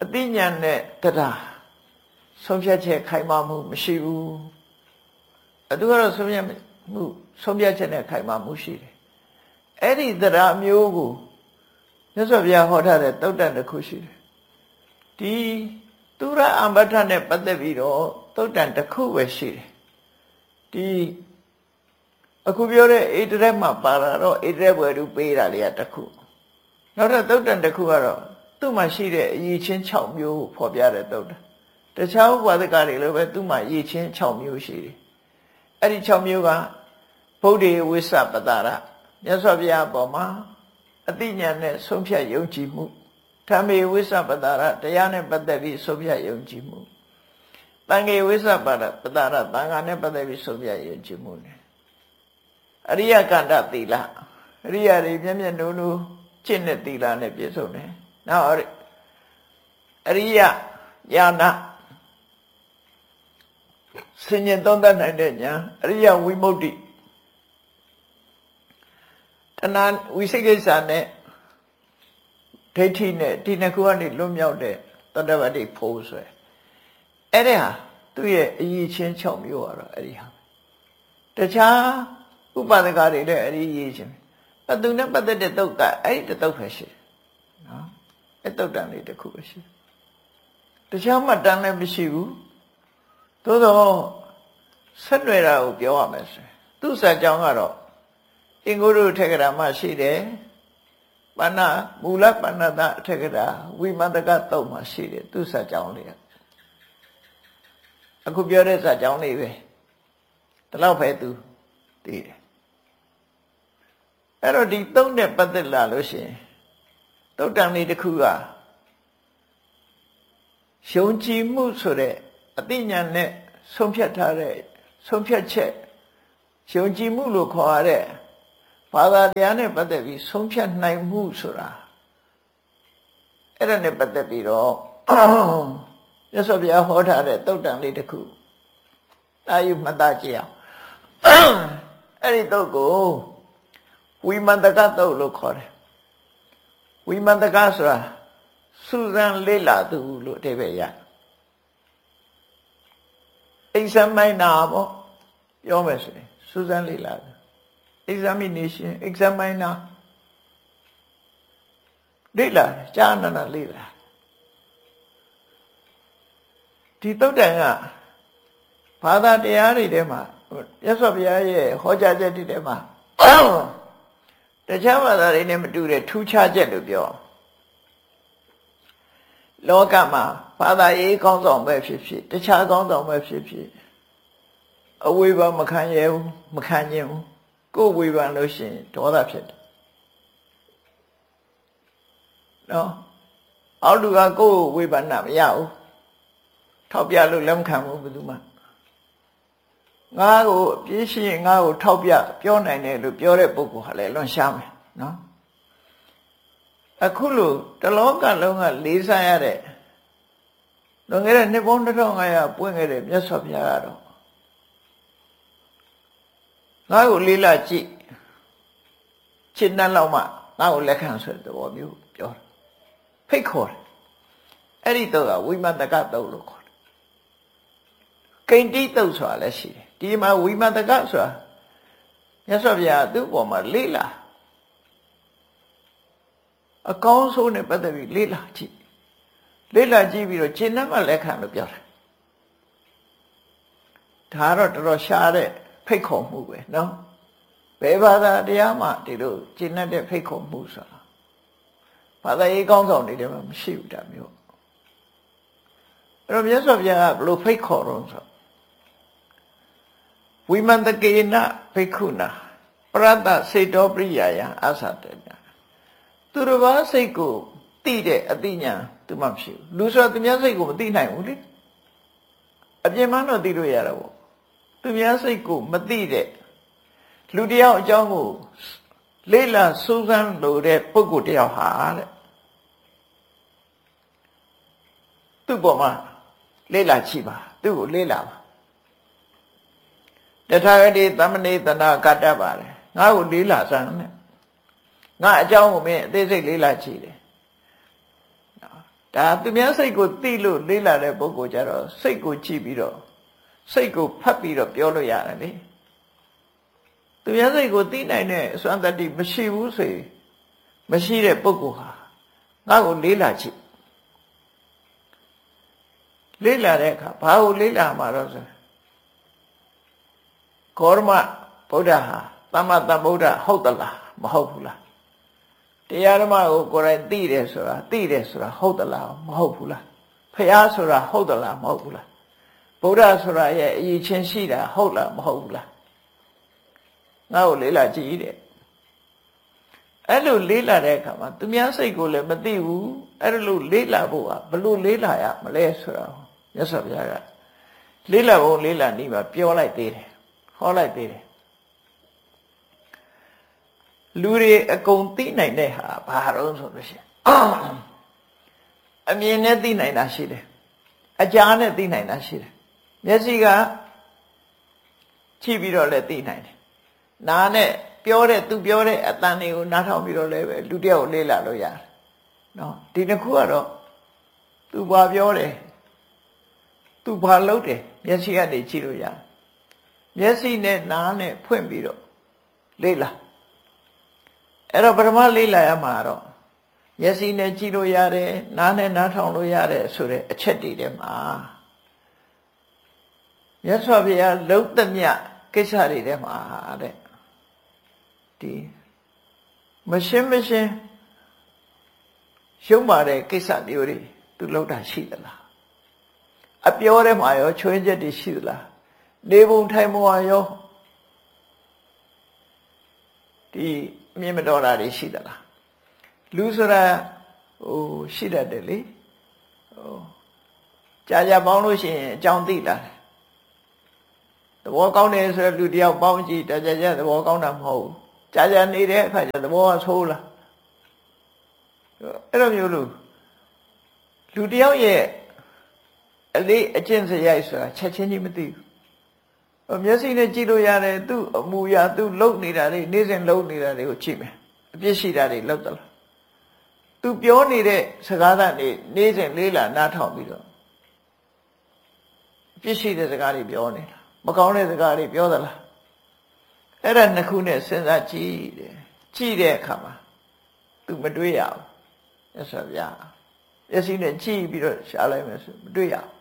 အသိဉာဏ်နဲ့တရားဆုံးဖြတ်ချက်ခိုင်မာမှုမရှိဘူးအတူကတော့ဆုံးဖြတ်မှုဆုံးဖြတ်ချက်နဲ့ခိုင်မာမှုရှိတယ်အဲ့ဒီတရားမျိုးကိုမြတ်စွာဘုရားဟောထားတဲ့သုတ်တန်တစ်ခုရှိတယ်ဒီသူရအမ္ပဋ္ဌနဲ့ပတ်သက်ပြီးတော့သုတ်တန်တစ်ခုပဲရှိတယ်ဒီအခုပြောတဲ့ဣတရက်မှာပါတာတော့ဣတရက်ဘွယ်သူပေးတာလေးကတစ်ခုနောက်ထပ်သုတ်တန်တစ်ခုကတော့သူ့မှာရှိတဲ့အရည်ချင်း၆မျိုးကိုဖော်ပြတဲ့သုတ်တန်တခြားဥပါဒကတွေလည်းပဲသူ့မှာရည်ချင်း၆မျိုးရှိတယ်အဲ့ဒီ၆မျိုးကဗုဒ္ဓေဝိစ္စပတရမြတ်စွာဘုရားအပေါ်မှာအသိဉာဏ်နဲ့ဆုံးဖြတ်ယုံကြည်မှုဓမ္မေဝိစ္စပတရတရားနဲ့ပတ်သက်ပြီးဆုံးဖြတ်ယုံကြည်မှုတန်ခေဝိစ္စပတရပတရသံဃာနဲ့ပတ်သက်ပြီးဆုံးဖြတ်ယုံကြည်မှုနဲ့အရိယကန္တသီလအရိယတွေမျက်မျက်နှာနှာကျင့်တဲ့သီလနဲ့ပြည့်စုံတယ်နောက်အရိယညာနာစဉ္ညာသုံးသပ်နိုင်တဲ့ညာအရိယဝိမု ക്തി တဏှာဝိသိကိစ္စနဲ့ဒိဋ္ဌိနဲ့ဒီနှစ်ခုကနေလွတ်မြောက်တဲ့တတ္တဝတ္တိဖို့ဆိုရယ်အဲ့ဒါဟာသူ့ရဲ့အရည်ချင်း၆မျိုးကတော့အဲ့ဒီဟာတခြားဥပဒကတွေလည်းအဲ့ဒီရည်ချင်းအတူနဲ့ပတ်သက်တဲ့တုတ်ကအဲ့ဒီတုတ်ပဲရှိတယ်နော်အဲ့တုတ်တန်လေးတစ်ခုပဲရှိတယ်တခြားမှတန်လည်းမရှိဘူးသို့တော့ဆက်နွယ်တာကိုပြောရမယ်ဆိုရင်သူ့စာကြောင်းကတော့အင်္ဂုတ္တထေကရာမှရှိတယ်ပဏ္ဏမူလပဏ္ဏတထေကရာဝိမန္တကတုတ်မှရှိတယ်သူ့စာကြောင်းလေးအခုပြောတဲ့စာကြောင်းလေးပဲဒီလောက်ပဲသူသိတယ်အဲ့တော့ဒီတုတ်နဲ့ပတ်သက်လာလို့ရှိရင်တုတ်တန်လေးတစ်ခုကယုံကြည်မှုဆိုတဲ့အသိဉာဏ်နဲ့ဆုံးဖြတ်ထားတဲ့ဆုံးဖြတ်ချက်ယုံကြည်မှုလို့ခေါ်ရတဲ့ဘာသာတရားနဲ့ပတ်သက်ပြီးဆုံးဖြတ်နိုင်မှုဆိုတာအဲ့ဒါနဲ့ပတ်သက်ပြီးတော့ရသော်ဘုရားဟောထားတဲ့သုတ်တန်လေးတစ်ခုတာယူမှတ်သားကြည့်အောင်အဲ့ဒီသုတ်ကိုဝိမန္တကသုတ်လို့ခေါ်တယ်ဝိမန္တကဆိုတာစူဇန်လေးလာသူလို့အဓိပ္ပာယ်ရexaminer ပေါ့ပြောမယ်ဆိုရင်စူဇန်လေးလာ examination examiner လေးလာကြာနာနာလေးလာဒီသုတ်တန်ကဘာသာတရားတွေထဲမှာရသော်ဘုရားရဲ့ဟောကြားချက်တွေထဲမှာတခြားဘာသာတွေနဲ့မတူတဲ့ထူးခြားချက်လို့ပြောလောကမှာဘာသာရေးကောင်းဆောင်ပဲဖြစ်ဖြစ်တခြားကောင်းဆောင်ပဲဖြစ်ဖြစ်အဝေဖန်မခံရဘူးမခံခြင်းဘူးကိုယ်ဝေဖန်လို့ရှိရင်ဒေါသဖြစ်တယ်နော်အောက်လူကကိုယ်ဝေဖန်တာမရဘူးထောက်ပြလို့လက်မခံဘူးဘယ်သူမှငါ့ကိုအပြည့်ရှိရင်ငါ့ကိုထောက်ပြပြောနိုင်တယ်လို့ပြောတဲ့ပုဂ္ဂိုလ်ဟာလည်းလွန်ရှားမယ်နော်အခုလို့တလောကလုံးကလေးစားရတဲ့လွန်ခဲ့တဲ့နှစ်ပေါင်းတစ်ထောင်ငါးရာပွင့်ခဲ့တဲ့မြတ်စွာဘုရားကတော့ငါ့ကိုလေးလာကြည့်ချစ်နှက်လောက်မှငါ့ကိုလက်ခံဆိုတဲ့သဘောမျိုးပြောတယ်ဖိတ်ခေါ်တယ်အဲ့ဒီတော့ကဝိမန္တကတုတ်လို့ခေါ်တယ်ကိန္တိတုတ်ဆိုတာလည်းရှိတယ်ဒီမှာဝိမန္တကဆိုတာမြတ်စွာဘုရားသူ့ပေါ်မှာလေးလာအကောင်းဆုံးနဲ့ပတ်သက်ပြီးလေးလာကြည့်လေးလာကြည့်ပြီးတော့ခြေနှက်မှလက်ခံလို့ပြောတယ်ဒါတော့တော်တော်ရှားတဲ့ဖိတ်ခေါ်မှုပဲနော်ဘယ်ဘာသာတရားမှဒီလိုခြေနှက်တဲ့ဖိတ်ခေါ်မှုဆိုတာဘာသာရေးကောင်းဆောင်တွေတည်းမှမရှိဘူးဒါမျိုးအဲ့တော့မြတ်စွာဘုရားကဘလို့ဖိတ်ခေါ်တော့ဆိုဝိမန္တကေနဘိက္ခုနာပရတ္တစေတောပရိယာယအသတ္တညာသူတစ်ပါးစိတ်ကိုသိတဲ့အသိဉာဏ်သူမှမရှိဘူးလူဆိုတာသူများစိတ်ကိုမသိနိုင်ဘူးလေအပြင်မှတော့သိလို့ရတာပေါ့သူများစိတ်ကိုမသိတဲ့လူတယောက်အကြောင်းကိုလေးလာစူးစမ်းလို့တဲ့ပုဂ္ဂိုလ်တယောက်ဟာတဲ့သူ့ပေါ်မှာလေးလာချိပါသူ့ကိုလေးလာပါတထာဂတိသမဏေတနာကတ္တပါတယ်ငါ့ကိုလေးလာစမ်းနဲ့ငါအကြောင်းကိုမင်းအသေးစိတ်လေးလာချိတယ်ဒါသူများစိတ်ကိုသိလို့လေးလာတဲ့ပုဂ္ဂိုလ်ကြတော့စိတ်ကိုကြည့်ပြီးတော့စိတ်ကိုဖတ်ပြီးတော့ပြောလို့ရတယ်လေသူများစိတ်ကိုသိနိုင်တဲ့အစွမ်းတတ္တိမရှိဘူးဆိုရင်မရှိတဲ့ပုဂ္ဂိုလ်ဟာငါ့ကိုလေးလာကြည့်လေးလာတဲ့အခါဘာကိုလေးလာမှာတော့ဆိုကောရမဗုဒ္ဓဟာသမ္မာသမ္ဗုဒ္ဓဟုတ်သလားမဟုတ်ဘူးလားတရားဓမ္မကိုကိုယ်တိုင်သိတယ်ဆိုတာသိတယ်ဆိုတာဟုတ်သလားမဟုတ်ဘူးလားဖျားဆိုတာဟုတ်သလားမဟုတ်ဘူးလားဗုဒ္ဓဆိုတာရဲ့အရေးချင်းရှိတာဟုတ်လားမဟုတ်ဘူးလားငါ့ကိုလေးလာကြည့်တဲ့အဲ့လိုလေးလာတဲ့အခါမှာသူများစိတ်ကိုလည်းမသိဘူးအဲ့လိုလေးလာဖို့ကဘလို့လေးလာရမလဲဆိုတော့မြတ်စွာဘုရားကလေးလာဖို့လေးလာနေမှာပြောလိုက်သေးတယ်ဟောလိုက်သေးတယ်လူတွေအကုန်သိနိုင်တဲ့ဟာဘာတော့ဆိုလို့ရှိရင်အမြင်နဲ့သိနိုင်တာရှိတယ်အကြားနဲ့သိနိုင်တာရှိတယ်မျက်စိကကြည့်ပြီးတော့လည်းသိနိုင်တယ်နားနဲ့ပြောတဲ့သူပြောတဲ့အတန်တွေကိုနားထောင်ပြီးတော့လည်းပဲလူတယောက်လေးလာလို့ရတယ်နော်ဒီတစ်ခုကတော့သူဘာပြောတယ်သူဘာလုပ်တယ်မျက်စိကနေကြည့်လို့ရတယ်မျက်စိနဲ့နားနဲ့ဖွင့်ပြီးတော့လေးလာအဲ့တော့ပထမလေးလာရမှာတော့မျက်စိနဲ့ကြည့်လို့ရတယ်နားနဲ့နားထောင်လို့ရတယ်ဆိုတဲ့အချက်တွေထဲမှာမြတ်စွာဘုရားလုံးသမျှကိစ္စတွေထဲမှာတဲ့ဒီမရှင်းမရှင်းရှုံးပါတဲ့ကိစ္စမျိုးတွေသူလောက်တာရှိသလားအပြောထဲမှာရောချွင်းချက်တွေရှိသလားနေပုံထိုင်ပုံရောဒီမြင်မတော်တာတွေရှိသလားလူဆိုတာဟိုရှိတတ်တယ်လေဟိုကြာကြာပေါင်းလို့ရှိရင်အကြောင်းသိလာတယ်သဘောကောင်းတယ်ဆိုတော့လူတယောက်ပေါင်းကြည့်ကြာကြာကြာသဘောကောင်းတာမဟုတ်ဘူးကြာကြာနေတဲ့အခါကျသဘောကဆိုးလာအဲ့လိုမျိုးလို့လူတယောက်ရဲ့အလေးအကျင့်စရိုက်ဆိုတာချက်ချင်းကြီးမသိဘူးမျက်စိနဲ့ကြည့်လို့ရတယ်သူ့အမူအရာသူ့လုံနေတာတွေနေ့စဉ်လုံနေတာတွေကိုကြည့်မယ်အပြစ်ရှိတာတွေလောက်သလားသူပြောနေတဲ့စကားတွေနေ့စဉ်လေးလာနားထောင်ပြီးတော့အပြစ်ရှိတဲ့စကားတွေပြောနေတာမကောင်းတဲ့စကားတွေပြောသလားအဲ့ဒါနှစ်ခုနဲ့စဉ်းစားကြည့်တယ်ကြည့်တဲ့အခါမှာသူမတွေ့ရဘူးအဲ့ဆိုဗျာမျက်စိနဲ့ကြည့်ပြီးတော့ရှားလိုက်မယ်ဆိုမတွေ့ရဘူး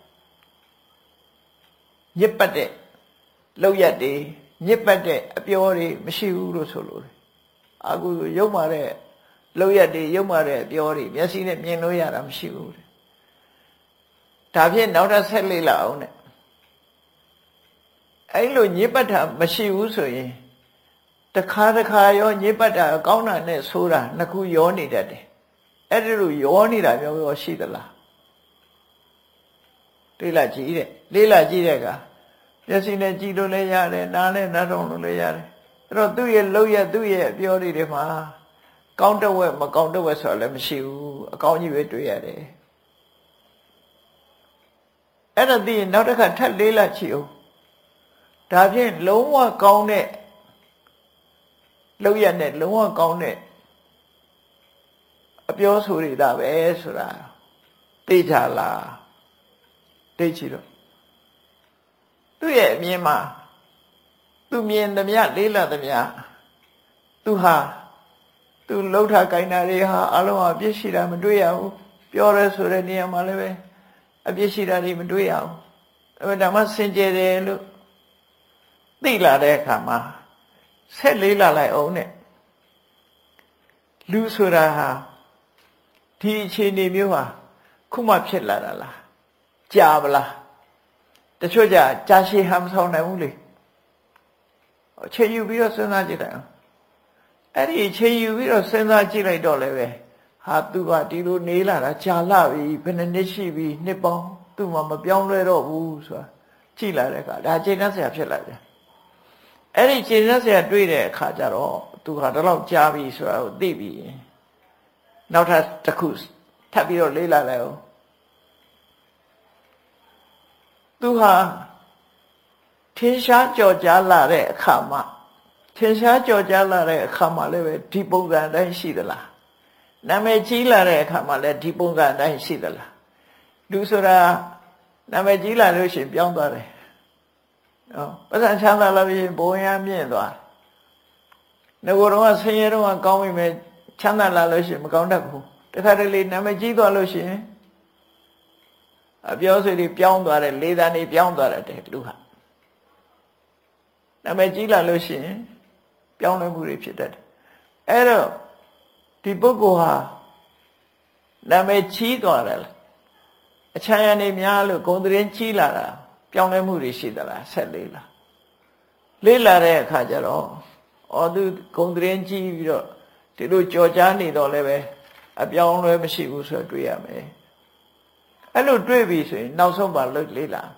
ညစ်ပတ်တဲ့လောက်ရက်တွေညစ်ပတ်တဲ့အပြောတွေမရှိဘူးလို့ဆိုလို့အခုရုပ်မာတဲ့လောက်ရက်တွေရုပ်မာတဲ့အပြောတွေမျက်စိနဲ့မြင်လို့ရတာမရှိဘူးဒါဖြင့်နောက်ထပ်ဆက်လေးလာအောင်နဲ့အဲ့လိုညစ်ပတ်တာမရှိဘူးဆိုရင်တခါတခါရောညစ်ပတ်တာကောင်းတာနဲ့ဆိုးတာနှစ်ခုရောနေတတ်တယ်အဲ့ဒီလိုရောနေတာမျိုးရောရှိသလားတွေးလာကြည့်တဲ့လေးလာကြည့်တဲ့အခါမျက်စိနဲ့ကြည့်လို့လည်းရတယ်နားနဲ့နားထောင်လို့လည်းရတယ်အဲ့တော့သူ့ရဲ့လောက်ရသူ့ရဲ့အပြောတွေတွေမှာကောင်းတဲ့ဝက်မကောင်းတဲ့ဝက်ဆိုတာလည်းမရှိဘူးအကောင်းကြီးပဲတွေ့ရတယ်အဲ့ဒါသိရင်နောက်တစ်ခါထပ်လေးလာကြည့်အောင်ဒါဖြင့်လုံးဝကောင်းတဲ့လောက်ရနဲ့လုံးဝကောင်းတဲ့အပြောဆိုရတာပဲဆိုတာသိကြလားသိချင်တော့သူ့ရဲ့အမြင်မှာသူမြင်သမျှလေးလာသမျှသူဟာသူလှုပ်ထားကြိုင်တာတွေဟာအလုံးအပြစ်ရှိတာမတွေ့ရဘူးပြောရဲဆိုတဲ့နေရာမှာလည်းပဲအပြစ်ရှိတာတွေမတွေ့ရဘူးအဲ့ဒါမှစင်ကြယ်တယ်လို့သိလာတဲ့အခါမှာဆက်လေးလာလိုက်အောင်နဲ့လူဆိုတာဟာဒီအခြေအနေမျိုးဟာခုမှဖြစ်လာတာလားကြာပလားတချို့ကြကြာရှည်ဟမ်ဆောင်နိုင်ဘူးလေချိန်ယူပြီးတော့စဉ်းစားကြည့်လိုက်အောင်အဲ့ဒီချိန်ယူပြီးတော့စဉ်းစားကြည့်လိုက်တော့လည်းပဲဟာသူကဒီလိုနေလာတာကြာလာပြီဘယ်နှစ်နှစ်ရှိပြီနှစ်ပေါင်းသူ့မှာမပြောင်းလဲတော့ဘူးဆိုတာကြည့်လာတဲ့အခါဒါချိန်နှက်ဆရာဖြစ်လာတယ်အဲ့ဒီချိန်နှက်ဆရာတွေ့တဲ့အခါကျတော့သူဟာတော့လောက်ကြာပြီဆိုတာကိုသိပြီနောက်ထပ်တစ်ခုထပ်ပြီးတော့လေးလာလိုက်အောင်သူဟာထင်ရှားကြော်ကြားလာတဲ့အခါမှာထင်ရှားကြော်ကြားလာတဲ့အခါမှာလည်းပဲဒီပုံစံတိုင်းရှိသလားနာမည်ကြီးလာတဲ့အခါမှာလည်းဒီပုံစံအတိုင်းရှိသလားလူဆိုတာနာမည်ကြီးလာလို့ရှိရင်ပြောင်းသွားတယ်နော်ပတ်စံချမ်းသာလာပြီးဘုံရမြင့်သွားငကိုယ်တော့ဆင်းရဲတော့ကောင်းပြီမဲ့ချမ်းသာလာလို့ရှိရင်မကောင်းတတ်ဘူးတခါတလေနာမည်ကြီးသွားလို့ရှိရင်အပြောဆိုတွေပြောင်းသွားတယ်လေသာနေပြောင်းသွားတယ်လူဟာနာမည်ကြီးလာလို့ရှိရင်ပြောင်းလဲမှုတွေဖြစ်တတ်တယ်အဲ့တော့ဒီပုဂ္ဂိုလ်ဟာနာမည်ကြီးသွားတယ်အချမ်းရနေများလို့ဂုဏ်သတင်းကြီးလာတာပြောင်းလဲမှုတွေရှိသလားဆက်လေးလားလေးလာတဲ့အခါကျတော့အော်သူဂုဏ်သတင်းကြီးပြီးတော့ဒီလိုကြော်ကြားနေတော့လည်းပဲအပြောင်းလဲမရှိဘူးဆိုတော့တွေ့ရမယ်အဲ့လိုတွေ့ပြီဆိုရင်နောက်ဆုံးပါလို့လေးလာ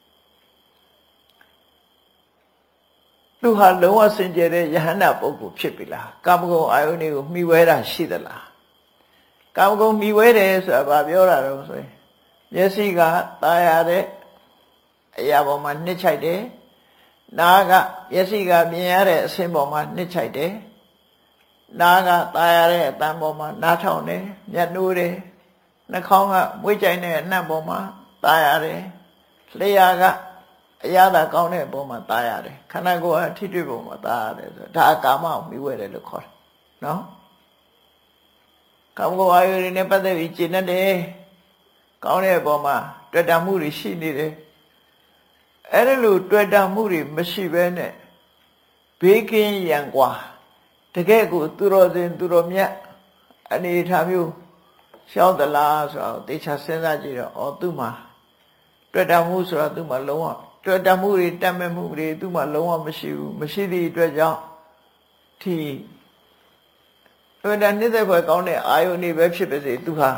လူဟာလုံးဝစင်ကြယ်တဲ့ယဟန္တာပုဂ္ဂိုလ်ဖြစ်ပြီလားကာမဂုဏ်အာယုန်တွေကိုမှီဝဲတာရှိသလားကာမဂုဏ်မှီဝဲတယ်ဆိုတာဘာပြောတာတော့ဆိုရင်မျက်စိကตาရတဲ့အရာပေါ်မှာနှစ်ချိုက်တယ်နားကမျက်စိကမြင်ရတဲ့အဆင်းပေါ်မှာနှစ်ချိုက်တယ်နားကตาရတဲ့အတန်ပေါ်မှာနားထောင်တယ်မျက်နှိုးတယ်နှာခေါင်းကမွေးကြိုင်တဲ့အနံ့ပေါ်မှာตาရတယ်လျှာကအရာသာကောင်းတဲ့အပေါ်မှာตาရတယ်ခန္ဓာကိုယ်အထိတွေ့ပုံမှာตาရတယ်ဆိုဒါကာမကိုမြှဝဲတယ်လို့ခေါ်တယ်နော်ကာမဂုဏ်အာယုတွေနဲ့ပတ်သက်ပြီးကျင့်တတ်တယ်ကောင်းတဲ့အပေါ်မှာတွေ့တာမှုတွေရှိနေတယ်အဲ့ဒါလိုတွေ့တာမှုတွေမရှိဘဲနဲ့ဘေးကင်းရန်กว่าတကယ်ကိုသူတော်စင်သူတော်မြတ်အနေထားမျိုးရှောင်းသလားဆိုတော့တေချာစဉ်းစားကြည့်တော့ဩသူ့မှာတွေ့တာမှုဆိုတော့သူ့မှာလုံးဝတွေ့တာမှုတွေတတ်မဲ့မှုတွေသူ့မှာလုံးဝမရှိဘူးမရှိသည့်အတွက်ကြောင့်ဒီတွေ့တာနှိမ့်သက်ဖွယ်ကောင်းတဲ့အာယုန်တွေပဲဖြစ်ပါစေသူဟာ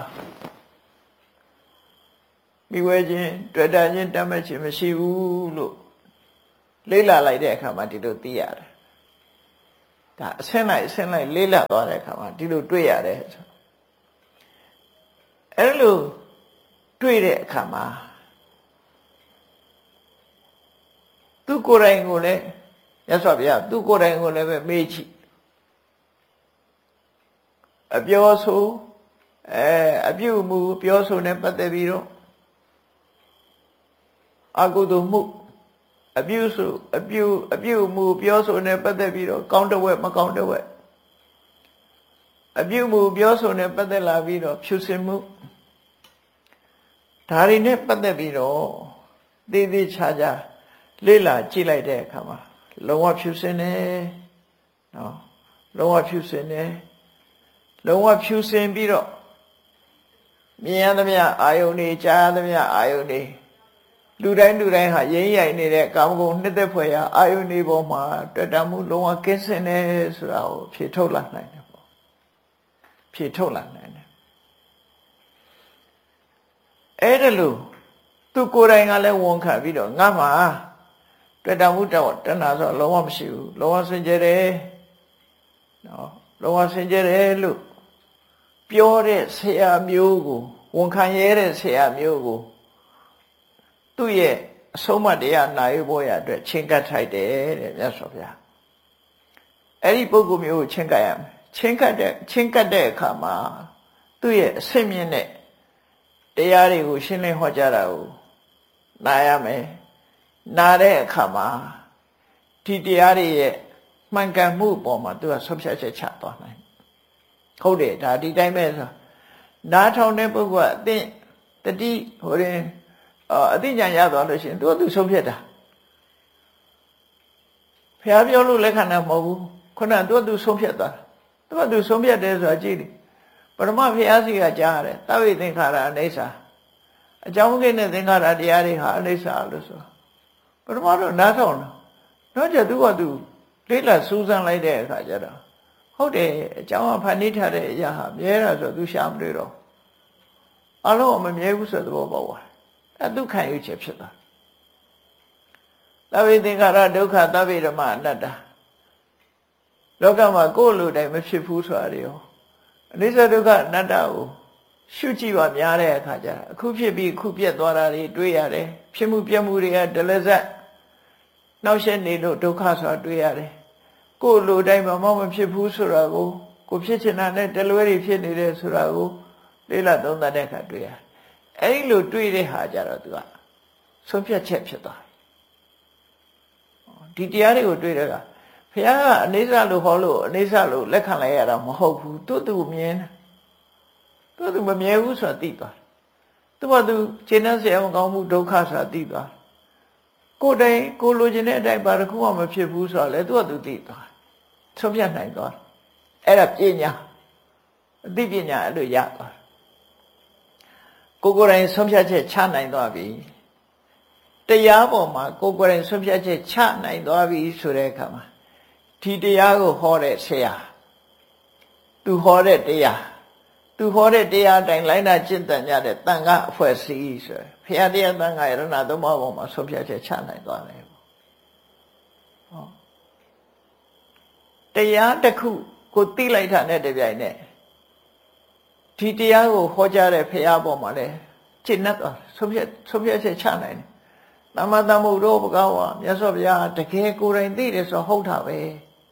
မိဝဲခြင်းတွေ့တာခြင်းတတ်မဲ့ခြင်းမရှိဘူးလို့လေးလာလိုက်တဲ့အခါမှာဒီလိုသိရတယ်ဒါအဆင်းလိုက်အဆင်းလိုက်လေးလာသွားတဲ့အခါမှာဒီလိုတွေ့ရတယ်ဆိုအဲ့လိုတွေ့တဲ့အခါမှာသူကိုယ်တိုင်ကိုလည်းရသော်ဗျာသူကိုယ်တိုင်ကိုလည်းပဲမေးကြည့်အပြောဆိုအဲအပြုမှုပြောဆိုနဲ့ပတ်သက်ပြီးတော့အကုသိုလ်မှုအပြုစုအပြုအပြုမှုပြောဆိုနဲ့ပတ်သက်ပြီးတော့ကောင်းတဝက်မကောင်းတဝက်အပြုမှုပြောဆိုနဲ့ပတ်သက်လာပြီးတော့ဖြူစင်မှုဒါတွေနဲ့ပတ်သက်ပြီးတော့သေးသေးချာချာလေ့လာကြည့်လိုက်တဲ့အခါမှာလုံးဝဖြူစင်တယ်နော်လုံးဝဖြူစင်တယ်လုံးဝဖြူစင်ပြီးတော့မြင်ရသမျှအာယုန်တွေကြားရသမျှအာယုန်တွေလူတိုင်းလူတိုင်းဟာရင်းရိုင်နေတဲ့ကာမဂုဏ်နှစ်သက်ဖွယ်ရာအာယုန်တွေပေါ်မှာတွေ့တာမှုလုံးဝကင်းစင်တယ်ဆိုတာကိုဖြေထုတ်လာနိုင်တယ်ပေါ့ဖြေထုတ်လာနိုင်တယ်အဲ့ဒါလို့သူကိုယ်တိုင်ကလည်းဝန်ခံပြီးတော့ငါမှာတွေ့တာမှုတော့တဏှာဆိုလုံးဝမရှိဘူးလုံးဝစင်ကြယ်တယ်နော်လုံးဝစင်ကြယ်တယ်လို့ပြောတဲ့ဆရာမျိုးကိုဝန်ခံရတဲ့ဆရာမျိုးကိုသူ့ရဲ့အဆုံးအမတရားနာယူဖို့ရအတွက်ချင်းကပ်ထိုက်တယ်တဲ့မြတ်စွာဘုရားအဲ့ဒီပုဂ္ဂိုလ်မျိုးကိုချင်းကပ်ရမယ်ချင်းကပ်တဲ့ချင်းကပ်တဲ့အခါမှာသူ့ရဲ့အစစ်မြင့်တဲ့တရားတွေကိုရှင်းလင်းဟောကြားတာကိုနားရမယ်နားတဲ့အခါမှာဒီတရားတွေရဲ့မှန်ကန်မှုအပေါ်မှာသူကဆွဖြတ်ချက်ချသွားနိုင်ဟုတ်တယ်ဒါဒီတိုင်းပဲဆိုနားထောင်တဲ့ပုဂ္ဂိုလ်ကအသိတတိဟိုရင်အသိဉာဏ်ရသွားလို့ရှိရင်သူကသူဆုံးဖြတ်တာဖျားပြောလို့လက်ခံတာမဟုတ်ဘူးခုနကသူကသူဆုံးဖြတ်သွားသူကသူဆုံးဖြတ်တယ်ဆိုတာကြည့်တယ်ပရမဖျားစီကကြားရတယ်သဗ္ဗေသင်္ခါရအနိစ္စအကြောင်းကိနဲ့သင်္ခါရတရားတွေဟာအနိစ္စလို့ဆိုပရမတော့နားထောင်တာတော့ကြသူကသူလေးလာစူးစမ်းလိုက်တဲ့အခါကျတော့ဟုတ်တယ်အကြောင်းကဖန်တီးထားတဲ့အရာဟာမြဲတာဆိုသူရှာမတွေ့တော့အလုံးမမြဲဘူးဆိုတဲ့သဘောပေါက်သွားအဲဒုက္ခရွေးချက်ဖြစ်သွားသဗ္ဗေသင်္ခါရဒုက္ခသဗ္ဗေဓမ္မအနတ္တလောကမှာကိုယ်လိုတိုင်းမဖြစ်ဘူးဆိုတာတွေရောအနိစ္စဒုက္ခအနတ္တကိုရှုကြည့်ပါများတဲ့အခါကျတော့အခုဖြစ်ပြီးအခုပြတ်သွားတာတွေတွေ့ရတယ်ဖြစ်မှုပြတ်မှုတွေကဒလဇတ်နောက်ဆက်နေလို့ဒုက္ခဆိုတာတွေ့ရတယ်ကိုယ်လိုတိုင်းမမမဖြစ်ဘူးဆိုတာကိုကိုဖြစ်ချင်တာနဲ့တလွဲတွေဖြစ်နေတယ်ဆိုတာကိုလေးလာသုံးသပ်တဲ့အခါတွေ့ရအဲ့ဒီလိုတွေ့တဲ့ဟာကြတော့သူကဆုံးဖြတ်ချက်ဖြစ်သွားဒီတရားတွေကိုတွေ့တဲ့ကဘုရားကအနိစ္စလို့ဟောလို့အနိစ္စလို့လက်ခံလိုက်ရတာမဟုတ်ဘူးသူ့သူမြင်သူ့သူမမြဲဘူးဆိုတာသိသွားသူ့ဘာသူရှင်းတဲ့ဆရာမကောင်းမှုဒုက္ခဆိုတာသိသွားကိုယ်တိုင်ကိုလိုချင်တဲ့အတိုင်းဘာတစ်ခုမှမဖြစ်ဘူးဆိုတာလေသူ့ဘာသူသိသွားဆုံးဖြတ်နိုင်သွားအဲ့ဒါပညာအသိပညာအဲ့လိုရသွားကိုကိုယ်တိုင်ဆုံးဖြတ်ချက်ချနိုင်သွားပြီတရားပေါ်မှာကိုယ်ကိုယ်တိုင်ဆုံးဖြတ်ချက်ချနိုင်သွားပြီဆိုတဲ့အခါမှာဒီတရားကိုဟောတဲ့ဆရာသူဟောတဲ့တရားသူဟောတဲ့တရားအတိုင်းလိုက်နာကျင့်တန်ကြတဲ့တန်ခါအဖွဲ့အစည်းဆိုရယ်ဘုရားတရားတန်ခါရဏသုံးပါးပေါ်မှာဆုံးဖြတ်ချက်ချနိုင်သွားတယ်ပေါ့ဟောတရားတစ်ခုကိုသိလိုက်တာနဲ့တပြိုင်နက်ဒီတရားကိုဟောကြားတဲ့ဘုရားပေါ်မှာလည်းကျင့်တတ်သွားဆုံးဖြတ်ဆုံးဖြတ်ချက်ချနိုင်တယ်သမ္မာသမ္ဗုဒ္ဓဘဂဝါမြတ်စွာဘုရားတကယ်ကိုယ်တိုင်သိတယ်ဆိုဟုတ်တာပဲ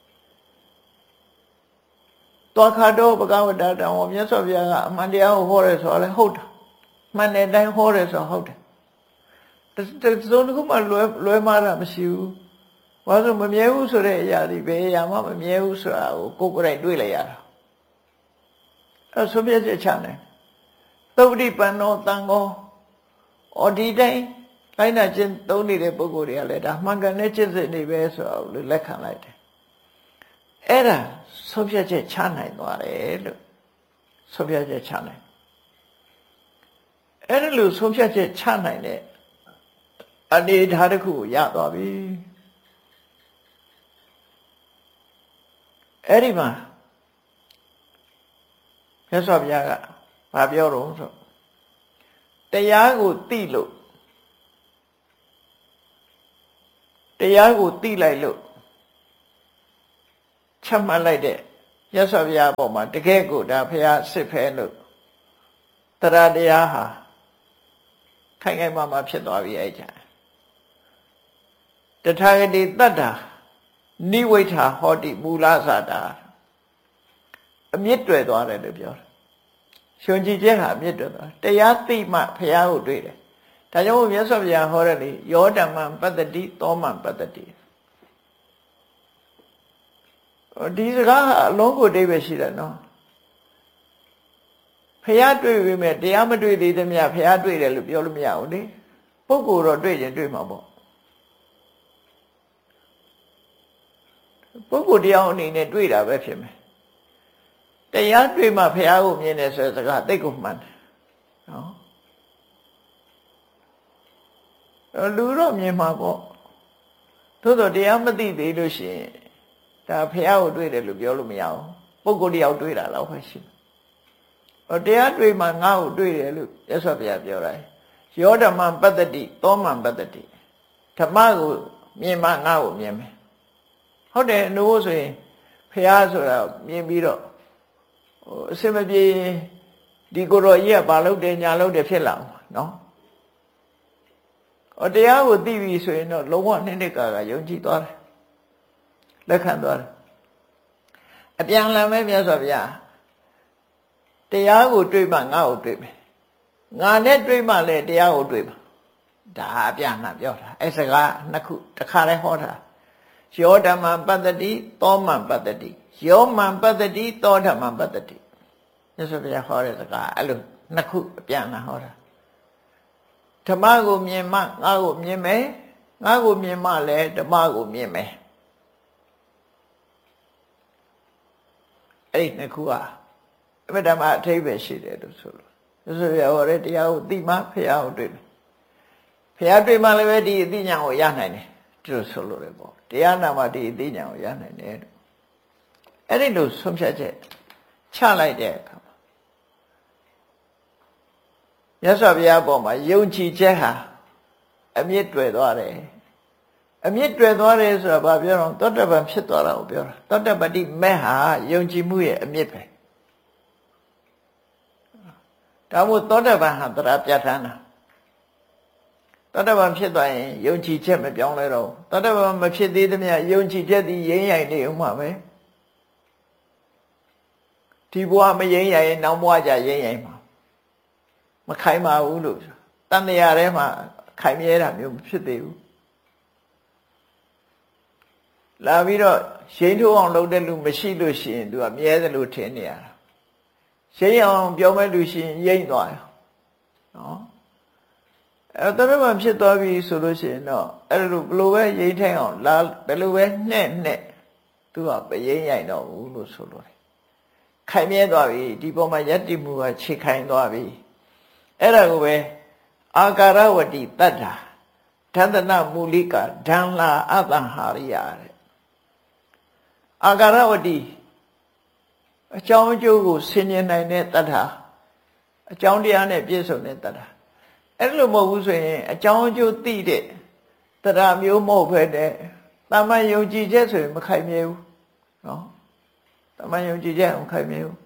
တောခါတော့ဘဂဝတာတံဝမြတ်စွာဘုရားကအမှန်တရားကိုဟောတယ်ဆိုတော့လည်းဟုတ်တာမှန်တဲ့အတိုင်းဟောတယ်ဆိုဟုတ်တယ်တစုံတစ်ခုမှလွဲလွဲမှားတာမရှိဘူးဘာလို့မမြဲဘူးဆိုတဲ့အရာဒီဘယ်အရာမှမမြဲဘူးဆိုတာကိုကိုယ်ကိုယ်တိုင်တွေ့လိုက်ရတာအဲဆိုပြချက်ချတယ်သုပ္ပတိပန္နောတန်ဃောဩဒီတိုင်းလိုက်နာကျင့်သုံးနေတဲ့ပုဂ္ဂိုလ်တွေကလည်းဒါမှန်ကန်တဲ့ကျင့်စဉ်တွေပဲဆိုတော့လက်ခံလိုက်တယ်အဲ့ဒါဆုံးဖြတ်ချက်ချနိုင်သွားတယ်လို့ဆုံးဖြတ်ချက်ချနိုင်အဲ့ဒါလို့ဆုံးဖြတ်ချက်ချနိုင်တဲ့အနေအထားတစ်ခုကိုရသွားပြီအဲ့ဒီမှာမြတ်စွာဘုရားကဘာပြောတော့ဆိုတရားကိုသိလို့တရားကိုသိလိုက်လို့ချမှတ်လိုက်တဲ့မြတ်စွာဘုရားပေါ်မှာတကယ်ကိုဒါဘုရားစစ်ဖဲလို့တရားတရားဟာခိုင်ခိုင်မာမာဖြစ်သွားပြီအဲ့ကြတထာဂတိတတ္တာနိဝိဋ္ဌာဟောတိမူလသတာအမြင့်တွယ်သွားတယ်လို့ပြောတယ်ရှင်ကြည်ကျက်ဟာအမြင့်တွယ်သွားတရားသိမှဘုရားကိုတွေ့တယ်ဒါကြောင့်မြတ်စွာဘုရားဟောတယ်လေယောဓမ္မံပတ္တတိသောမံပတ္တတိဒီစကားအလုံးကိုအဓိပ္ပာယ်ရှိတယ်နော်ဘုရားတွေ့ပြီမဲ့တရားမတွေ့သေးသမျှဘုရားတွေ့တယ်လို့ပြောလို့မရဘူးလေပုဂ္ဂိုလ်တော့တွေ့ရင်တွေ့မှာပေါ့ပုဂ္ဂိုလ်တရားအနေနဲ့တွေ့တာပဲဖြစ်မယ်တရားတွေ့မှဘုရားကိုမြင်တယ်ဆိုတဲ့စကားသိကိုမှန်တယ်နော်လူတော့မြင်မှာပေါ့သို့တော့တရားမသိသေးလို့ရှိရင်ဒါဘုရားကိုတွေ့တယ်လို့ပြောလို့မရဘူးပုဂ္ဂိုလ်တရားတွေ့တာတော့ပဲရှိတယ်ဟောတရားတွေ့မှငါ့ကိုတွေ့တယ်လို့ရသော်ဘုရားပြောတာယောဓမ္မံပတ္တတိသောမံပတ္တတိဓမ္မကိုမြင်မှငါ့ကိုမြင်မယ်ဟုတ်တယ်အနိုးဆိုရင်ဘုရားဆိုတာမြင်ပြီးတော့ဟိုအစင်မပြေဒီကိုယ်တော်ကြီးကဘာလုပ်တယ်ညာလုပ်တယ်ဖြစ်လာမှာနော်ဟောတရားကိုသိပြီဆိုရင်တော့လုံးဝနှစ်နှစ်ကာကယုံကြည်သွားတယ်လက်ခံသွားတယ်အပြန်လန်ပဲမြတ်စွာဘုရားတရားကိုတွေ့မှငါ့ကိုတွေ့မယ်ငါနဲ့တွေ့မှလည်းတရားကိုတွေ့မှာဒါအပြန်လန်ပြောတာအဲ့စကားနှစ်ခုတစ်ခါတည်းဟောတာယောဓမ္မံပတ္တတိသောမံပတ္တတိယောမံပတ္တတိသောဓမ္မံပတ္တတိမြတ်စွာဘုရားဟောတဲ့စကားအဲ့လိုနှစ်ခုအပြန်လန်ဟောတာဓမ္မကိုမြင်မှငါ့ကိုမြင်မယ်ငါ့ကိုမြင်မှလည်းဓမ္မကိုမြင်မယ်အဲ့ဒီနှစ်ခုဟာအမှန်တမ်းအထိပ္ပယ်ရှိတယ်လို့ဆိုလို့ဆိုရဟောတဲ့တရားကိုသိမှဖရာကိုတွေ့မယ်ဖရာတွေ့မှလည်းပဲဒီအသိဉာဏ်ကိုရနိုင်တယ်ဒီလိုဆိုလို့ရပေါ့တရားနာမှဒီအသိဉာဏ်ကိုရနိုင်တယ်လို့အဲ့ဒီလိုဆုံးဖြတ်ချက်ချလိုက်တဲ့အခါမှာမြတ်စွာဘုရားပေါ်မှာယုံကြည်ချက်ဟာအမြင့်တွယ်သွားတယ်အမြင့်တွယ်သွားတယ်ဆိုတာဘာပြောတော့သောတပန်ဖြစ်သွားတာကိုပြောတာသောတပတိမဲ့ဟာယုံကြည်မှုရဲ့အမြင့်ပဲဒါမို့သောတပန်ဟာတရားပြဋ္ဌာန်းတာသောတပန်ဖြစ်သွားရင်ယုံကြည်ချက်မပြောင်းလဲတော့သောတပန်မဖြစ်သေးသမျှယုံကြည်ချက်ဒီရင်းရိုင်နေဥမှာပဲဒီဘဝမရင်ရရင်နောက်ဘဝကြရင်ရင်မှာမခိုင်ပါဘူးလို့တန်တရားထဲမှာခိုင်မြဲတာမျိုးမဖြစ်သေးဘူးလာပြီးတော့ရှိန်ထိုးအောင်လုပ်တဲ့လူမရှိလို့ရှိရင်သူကမြဲတယ်လို့ထင်နေရတာရှိန်အောင်ပြောမဲ့လူရှိရင်ရိမ့်သွားတယ်နော်အဲ့တော့တရမဖြစ်သွားပြီဆိုလို့ရှိရင်တော့အဲ့လိုဘလို့ပဲရိမ့်ထိုင်အောင်လာဘယ်လိုပဲနှဲ့နှဲ့သူကမရိမ့်ရိုက်တော့ဘူးလို့ဆိုလို့တယ်ခိုင်မြဲသွားပြီဒီပေါ်မှာယတ္တိမှုကခြေခိုင်သွားပြီအဲ့ဒါကိုပဲအာကာရဝတိတတ္တာဓန္တနမူလိကဒံလာအတ္တဟာရိယတဲ့အာကာရဝတိအကြောင်းအကျိုးကိုဆင်ញင်နိုင်တဲ့တတ္တာအကြောင်းတရားနဲ့ပြည့်စုံတဲ့တတ္တာအဲ့လိုမဟုတ်ဘူးဆိုရင်အကြောင်းအကျိုးသိတဲ့တတ္တာမျိုးမဟုတ်ဘဲနဲ့တမန်ယုံကြည်ချက်ဆိုရင်မခိုင်မြဲဘူးနော်တမန်ယုံကြည်ချက်မခိုင်မြဲဘူး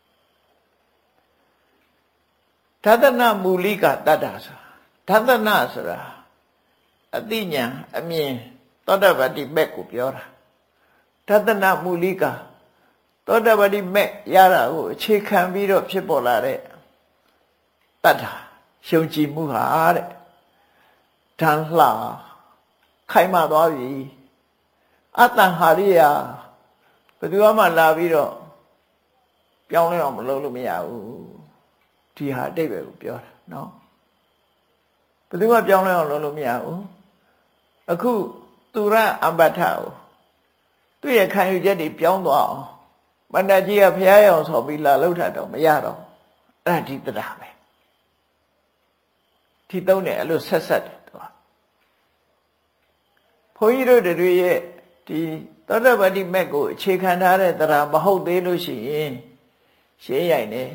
ဓတနမူလိကတတ္တာဆိုတာဓတနဆိုတာအသိဉာဏ်အမြင်သောတပတ္တိမက်ကိုပြောတာဓတနမူလိကသောတပတ္တိမက်ရတာကိုအခြေခံပြီးတော့ဖြစ်ပေါ်လာတဲ့တတ္တာယုံကြည်မှုဟာတဲ့ဓာန်လှခိုင်မာသွားပြီအတ္တဟာရိယဘယ်သူမှလာပြီးတော့ပြောင်းလဲအောင်မလုပ်လို့မရဘူးဒီဟာအတိတ်ပဲကိုပြောတာနော်ဘယ်သူမှပြောင်းလဲအောင်လုပ်လို့မရဘူးအခုသူရအမ္ပတ္ထကိုသူ့ရဲ့ခံယူချက်တွေပြောင်းသွားအောင်မန္တကြီးကဖျားရအောင်ဆိုပြီးလာလှုပ်တာတော့မရတော့အဲ့ဒါဒီတရာပဲဒီသုံးတယ်အဲ့လိုဆက်ဆက်တယ်သူကဘုန်းကြီးတို့တွေရဲ့ဒီသောတပတ္တိမက်ကိုအခြေခံထားတဲ့တရားမဟုတ်သေးလို့ရှိရင်ရှင်းရိုင်နေ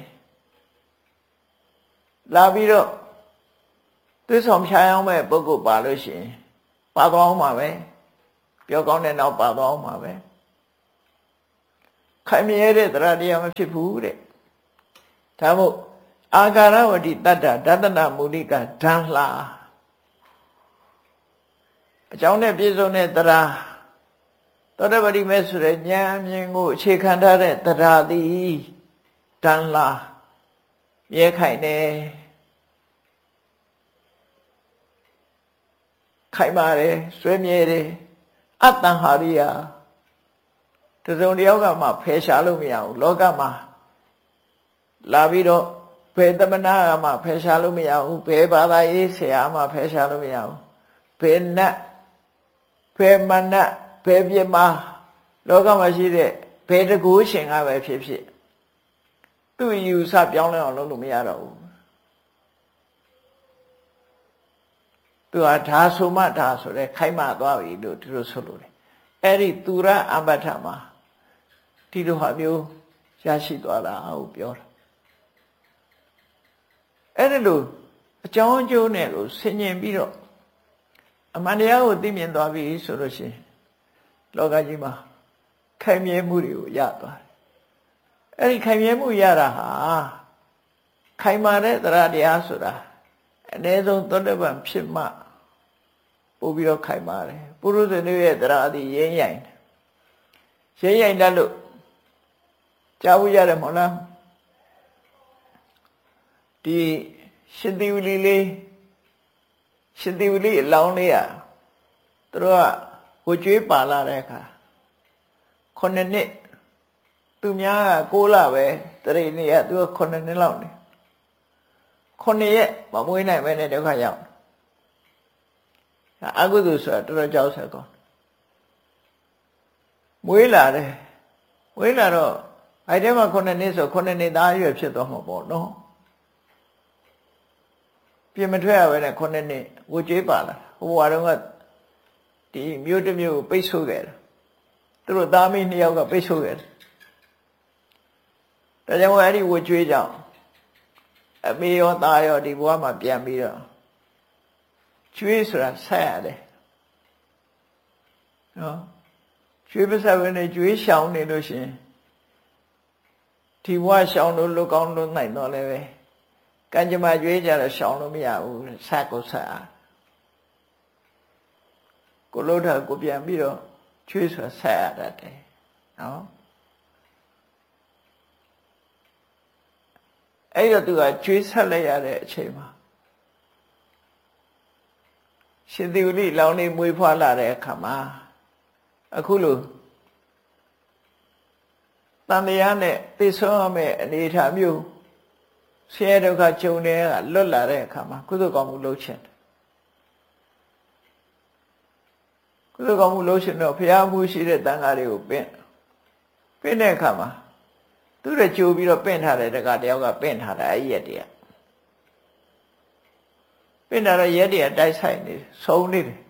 လာပြီးတော့သွေးဆောင်ဖြားအောင်မဲ့ပုဂ္ဂိုလ်ပါလို့ရှိရင်ပါသွားအောင်ပါပဲပြောကောင်းတဲ့နောက်ပါသွားအောင်ပါပဲခိုင်မြဲတဲ့တရားတရားမဖြစ်ဘူးတဲ့ဒါမို့အာကာရဝတိတတ္တဓတနမူလိကဓာန်လှအကြောင်းနဲ့ပြည့်စုံတဲ့တရားသောတပတိမဲ့ဆိုတဲ့ဉာဏ်အမြင်ကိုအခြေခံထားတဲ့တရားသည်ဓာန်လှမြဲခိုင်နေခိုင်မာတယ်ဆွေးမြဲတယ်အတ္တဟာရိယတစုံတယောက်ကမှဖယ်ရှားလို့မရဘူးလောကမှာလာပြီးတော့ဘယ်တမနာကမှဖယ်ရှားလို့မရဘူးဘယ်ဘာသာရေးဆရာမှဖယ်ရှားလို့မရဘူးဘယ်နတ်ဘယ်မနတ်ဘယ်ပြမလောကမှာရှိတဲ့ဘယ်တကူရှင်ကပဲဖြစ်ဖြစ်သူ့ယူဆပြောင်းလဲအောင်လုပ်လို့မရတော့ဘူးသူဟာဒါဆိုမှဒါဆိုတဲ့ခိုင်မာသွားပြီလို့သူတို့ဆိုလို့တယ်အဲ့ဒီသူရအမ္ပတ္ထမှာဒီလိုဟာမျိုးရရှိသွားတာဟုတ်ပြောတာအဲ့ဒီလိုအကြောင်းအကျိုးနဲ့ကိုဆင်ញင်ပြီးတော့အမှန်တရားကိုသိမြင်သွားပြီဆိုလို့ရှိရင်လောကကြီးမှာခိုင်မြဲမှုတွေကိုရသွားတယ်အဲ့ဒီခိုင်မြဲမှုရတာဟာခိုင်မာတဲ့တရားတရားဆိုတာအနည်းဆုံးသောတပန်ဖြစ်မှပို့ပြီးတော့ခိုင်မာတယ်ပုရုဇဉ်တွေရဲ့တရားအသည်ရင်းရိုင်ရင်းရိုင်တတ်လို့ကြားဖို့ရတယ်မဟုတ်လားဒီရှင်သေဝလီလေးရှင်သေဝလီအလောင်းလေးอ่ะသူတို့ကဝကျွေးပါလာတဲ့အခါခုနှစ်နှစ်သူများကကိုးလပဲတရိနေရသူကခုနှစ်နှစ်လောက်နေခုနှစ်ရက်မမွေးနိုင်ပဲနဲ့ဒုက္ခရောက်အကုသိုလ်ဆိုတာတော်တော်ကြောက်ဆက်ကောင်းမွေးလာတယ်မွေးလာတော့အဲ့ဒီမှာခုနှစ်နှစ်ဆိုခုနှစ်နှစ်သားရွယ်ဖြစ်သွားမှာပေါ့နော်ပြင်မထွက်ရပဲနဲ့ခုနှစ်နှစ်ဝကျွေးပါလာဟိုဘွားတော့ကဒီမြို့တစ်မြို့ကိုပိတ်ဆို့ခဲ့တယ်သူတို့သားမီးနှစ်ယောက်ကပိတ်ဆို့ခဲ့တယ်ဒါကြောင့်အဲ့ဒီဝကျွေးကြောင့်အမေရောသားရောဒီဘဝမှာပြန်ပြီးတော့ကျွေးဆိုတာဆက်ရတယ်နော်ကျွေးပစဝင်းနဲ့ကျွေးရှောင်နေလို့ရှိရင်ဒီဘဝရှောင်လို့လွတ်ကောင်းလွတ်နိုင်တော့လည်းပဲကံကြမ္မာကျွေးကြတော့ရှောင်လို့မရဘူးဆက်ကိုဆက်အားကိုလို့တာကိုပြန်ပြီးတော့ကျွေးဆိုတာဆက်ရတတ်တယ်နော်အဲ့တော့သူကကျွေးဆက်လိုက်ရတဲ့အချိန်မှာရှင်သေဝလိလောင်းနေမွေးဖွားလာတဲ့အခါမှာအခုလိုတန်တရားနဲ့သိဆုံးရမယ့်အနေအထားမျိုးဆင်းရဲဒုက္ခကြုံတဲ့ကလွတ်လာတဲ့အခါမှာကုသိုလ်ကောင်းမှုလုပ်ခြင်းကုသိုလ်ကောင်းမှုလုပ်ခြင်းတော့ဘုရားမှုရှိတဲ့တန်ခါးတွေကိုပင့်ပင့်တဲ့အခါမှာသူတို့ကြိုပြီးတော့ပင့်ထားတဲ့တက္ကတယောက်ကပင့်ထားတာအဲ့ရက်တည်းပင့်ထားတဲ့ရက်တည်းတိုက်ဆိုင်နေဆုံးနေတယ်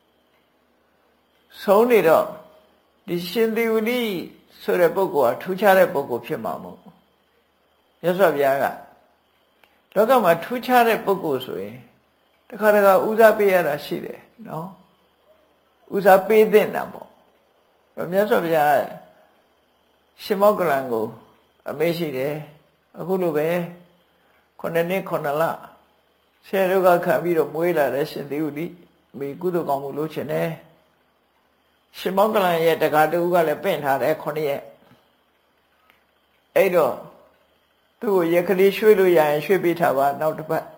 ဆုံးနေတော့ဒီရှင်သေဝလိဆိုတဲ့ပုဂ္ဂိုလ်ကထူးခြားတဲ့ပုဂ္ဂိုလ်ဖြစ်မှာမဟုတ်မြတ်စွာဘုရားကလောကမှာထူးခြားတဲ့ပုဂ္ဂိုလ်ဆိုရင်တခါတခါဦးစားပေးရတာရှိတယ်နော်ဦးစားပေးတဲ့တာပေါ့မြတ်စွာဘုရားရှင်မောဂလန်ကိုအမေးရှိတယ်အခုလိုပဲခုနှစ်နှစ်ခုနှစ်လဆယ်တို့ကခံပြီးတော့မွေးလာတဲ့ရှင်သေဝလိမိကုသိုလ်ကောင်းမှုလုပ်ခြင်းနဲ့ရှင်မောဂလန်ရဲ့တက္ကတူကလည်းပင့်ထားတယ်ခုနှစ်ရက်အဲ့တော့သူ့ကိုရက်ကလေးရွှေ့လို့ရရင်ရွှေ့ပေးထားပါနောက်တစ်ပတ်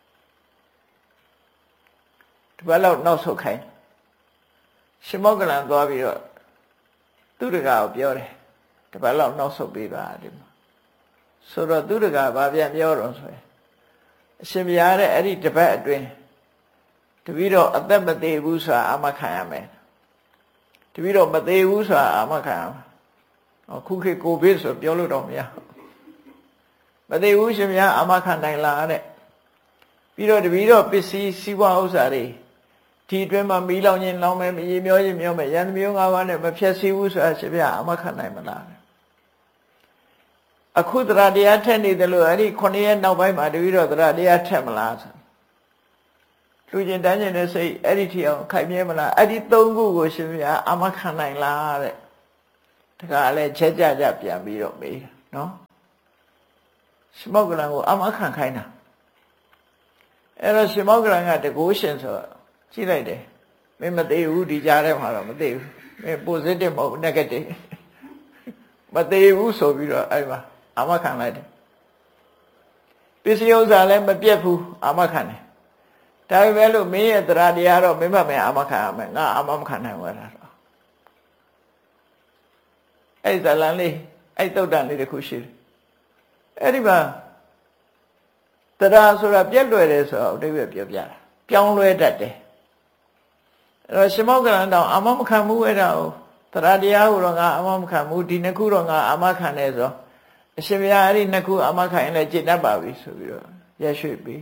တစ်ပတ်လောက်နောက်ဆုတ်ခိုင်းရှင်မောဂလန်သွားပြီးတော့သူ့တက္ကကိုပြောတယ်တစ်ပတ်လောက်နောက်ဆုတ်ပေးပါဒီမှာဆိုတော့သူ့တက္ကဘာပြန်ပြောတော့ဆိုရင်အရှင်ဘုရားတဲ့အဲ့ဒီတစ်ပတ်အတွင်းတပည့်တော်အသက်မသေးဘူးဆိုတာအာမခံရမယ်တပည့်တော်မသေးဘူးဆိုတာအာမခံရမယ်အခုခေတ်ကိုဗစ်ဆိုပြောလို့တော့မရမသေးဘူးရှင်ဘုရားအာမခံနိုင်လားတဲ့ပြီးတော့တပည့်တော်ပစ္စည်းစီးပွားဥစ္စာတွေဒီအတွင်းမှာမီးလောင်ခြင်းလောင်မယ်ရေမျောခြင်းမျောမယ်ရန်မျိုးငါးပါးနဲ့မဖြတ်စည်းဘူးဆိုတာရှင်ဘုရားအာမခံနိုင်မလားအခုတရားတရားထက်နေတယ်လို့အဲ့ဒီခုနှစ်ရက်နောက်ပိုင်းမှာတပည့်တော်တရားတရားထက်မလားဆိုလူကျင်တန်းကျင်တဲ့စိတ်အဲ့ဒီထီအောင်ခိုင်မြဲမလားအဲ့ဒီသုံးခုကိုရှင်ဘုရားအာမခံနိုင်လားတဲ့တခါလဲချက်ကြကြပြန်ပြီးတော့မေးနော်ရှင်မောဂလန်ကိုအာမခံခိုင်းတာအဲ့တော့ရှင်မောဂလန်ကတကူရှင်ဆိုကြည့်လိုက်တယ်မင်းမသေးဘူးဒီကြားထဲမှာတော့မသေးဘူးမင်း positive မဟုတ် negative မသေးဘူးဆိုပြီးတော့အဲ့မှာအာမခံလိုက်တယ်ပစ္စည်းဥစ္စာလည်းမပြတ်ဘူးအာမခံတယ်ဒါပေမဲ့လို့မင်းရဲ့တရားတရားတော့မင်းမမအာမခံရမယ်ငါအာမမခံနိုင်ဘူးလားတော့အဲ့ဇလန်လေးအဲ့တုတ်တန်လေးတစ်ခုရှိတယ်အဲ့ဒီမှာတရားဆိုတာပြက်လွယ်တယ်ဆိုတော့အတိတ်ပဲပြောပြတာပြောင်းလဲတတ်တယ်အဲ့တော့ရှင်မောဂလန်တော့အာမမခံဘူးအဲ့ဒါကိုတရားတရားကိုတော့ငါအာမမခံဘူးဒီနှစ်ခုတော့ငါအာမခံတယ်ဆိုတော့အရှင်ဘုရားအဲ့ဒီနှစ်ခုအာမခံရင်လည်းကျင့်တတ်ပါပြီဆိုပြီးတော့ရက်ရွှေ့ပြီး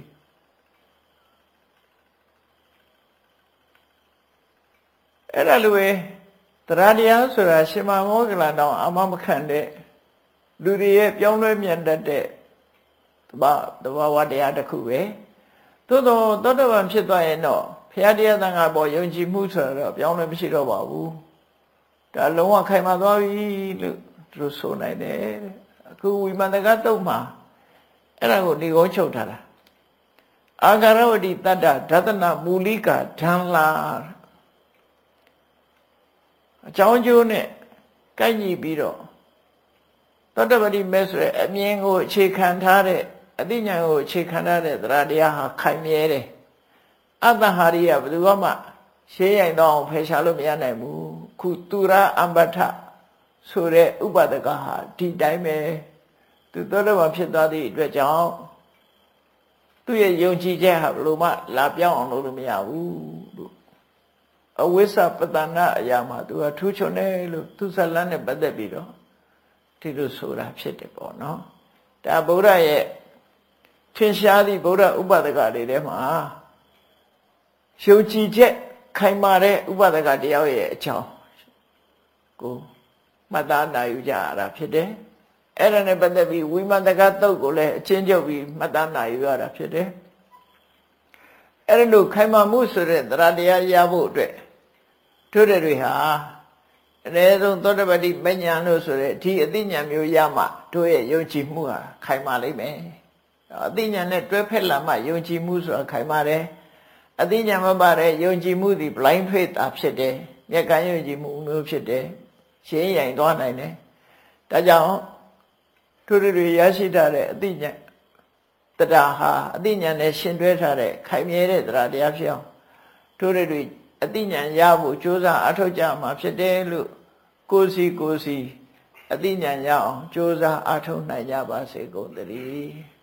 အဲ့ဒါလိုပဲတရားတရားဆိုတာရှင်မောဂလန်တော့အာမမခံတဲ့လူတွေရဲ့ပြောင်းလဲမြတ်တတ်တဲ့တဘာတဘာဝတရားတစ်ခုပဲသို့တော့သောတပန်ဖြစ်သွားရင်တော့ဘုရားတရားသံဃာပေါ်ယုံကြည်မှုဆိုတော့ပြောင်းလဲမရှိတော့ပါဘူးဒါလုံးဝခိုင်မာသွားပြီလို့သူတို့ဆိုနိုင်တယ်အခုဝိမန္တကတုတ်မှာအဲ့ဒါကိုဒီကုန်းချုပ်ထားတာအာဂရဝတိတတ္တဒသနမူလိကာဓံလာအကြောင်းကျိုးနဲ့ကိုက်ညီပြီးတော့သောတပတိမဲဆိုတဲ့အမြင်ကိုအခြေခံထားတဲ့အသိဉာဏ်ကိုအခြေခံထားတဲ့တရားတရားဟာခိုင်မြဲတယ်အတ္တဟာရိယဘယ်သူမှရှေးရိုင်တော့ဖယ်ရှားလို့မရနိုင်ဘူးခုသူရအမ္ပထဆိုတဲ့ဥပဒကဟာဒီတိုင်းပဲသူသောတပန်ဖြစ်သွားသည့်အတွက်ကြောင့်သူ့ရဲ့ယုံကြည်ချက်ဟာဘယ်လိုမှလာပြောင်းအောင်လုပ်လို့မရဘူးလို့အဝိစ္စပတနာအရာမှာသူကထူးချွန်တယ်လို့သူဇလန်းနဲ့ပတ်သက်ပြီးတော့ဒီလိုဆိုတာဖြစ်တယ်ပေါ့နော်ဒါဗုဒ္ဓရဲ့ထင်ရှားသည့်ဗုဒ္ဓဥပဒကတွေထဲမှာယုံကြည်ချက်ခိုင်မာတဲ့ဥပဒကတရားရဲ့အကြောင်းကိုမှတ်သားနိုင်ယူကြရတာဖြစ်တယ်အဲ့ဒါနဲ့ပတ်သက်ပြီးဝိမန္တကသုတ်ကိုလည်းအချင်းချုပ်ပြီးမှတ်သားနိုင်ယူရတာဖြစ်တယ်အဲ့ဒါလို့ခိုင်မာမှုဆိုတဲ့တရားတရားရဖို့အတွက်တို့တွေဟာအနည်းဆုံးသောတပတိမဉ္ဇဉ်လို့ဆိုတဲ့ဒီအသိဉာဏ်မျိုးရမှတို့ရဲ့ယုံကြည်မှုဟာခိုင်မာလိမ့်မယ်အသိဉာဏ်နဲ့တွဲဖက်လာမှယုံကြည်မှုဆိုတာခိုင်မာတယ်အသိဉာဏ်မပါတဲ့ယုံကြည်မှုဒီ blind faith တာဖြစ်တယ်မျက်ကန်းယုံကြည်မှုမျိုးဖြစ်တယ်ရှင်းရင်သွားနိုင်တယ်ဒါကြောင့်တို့တွေရရှိထားတဲ့အသိဉာဏ်တရားဟာအသိဉာဏ်နဲ့ရှင်တွဲထားတဲ့ခိုင်မြဲတဲ့တရားတရားဖြစ်အောင်တို့တွေအသိဉာဏ်ရဖို့ကြိုးစားအထောက်ကြမှာဖြစ်တယ်လို့ကိုယ်စီကိုယ်စီအသိဉာဏ်ရအောင်ကြိုးစားအထောက်နိုင်ကြပါစေကုန်သတည်း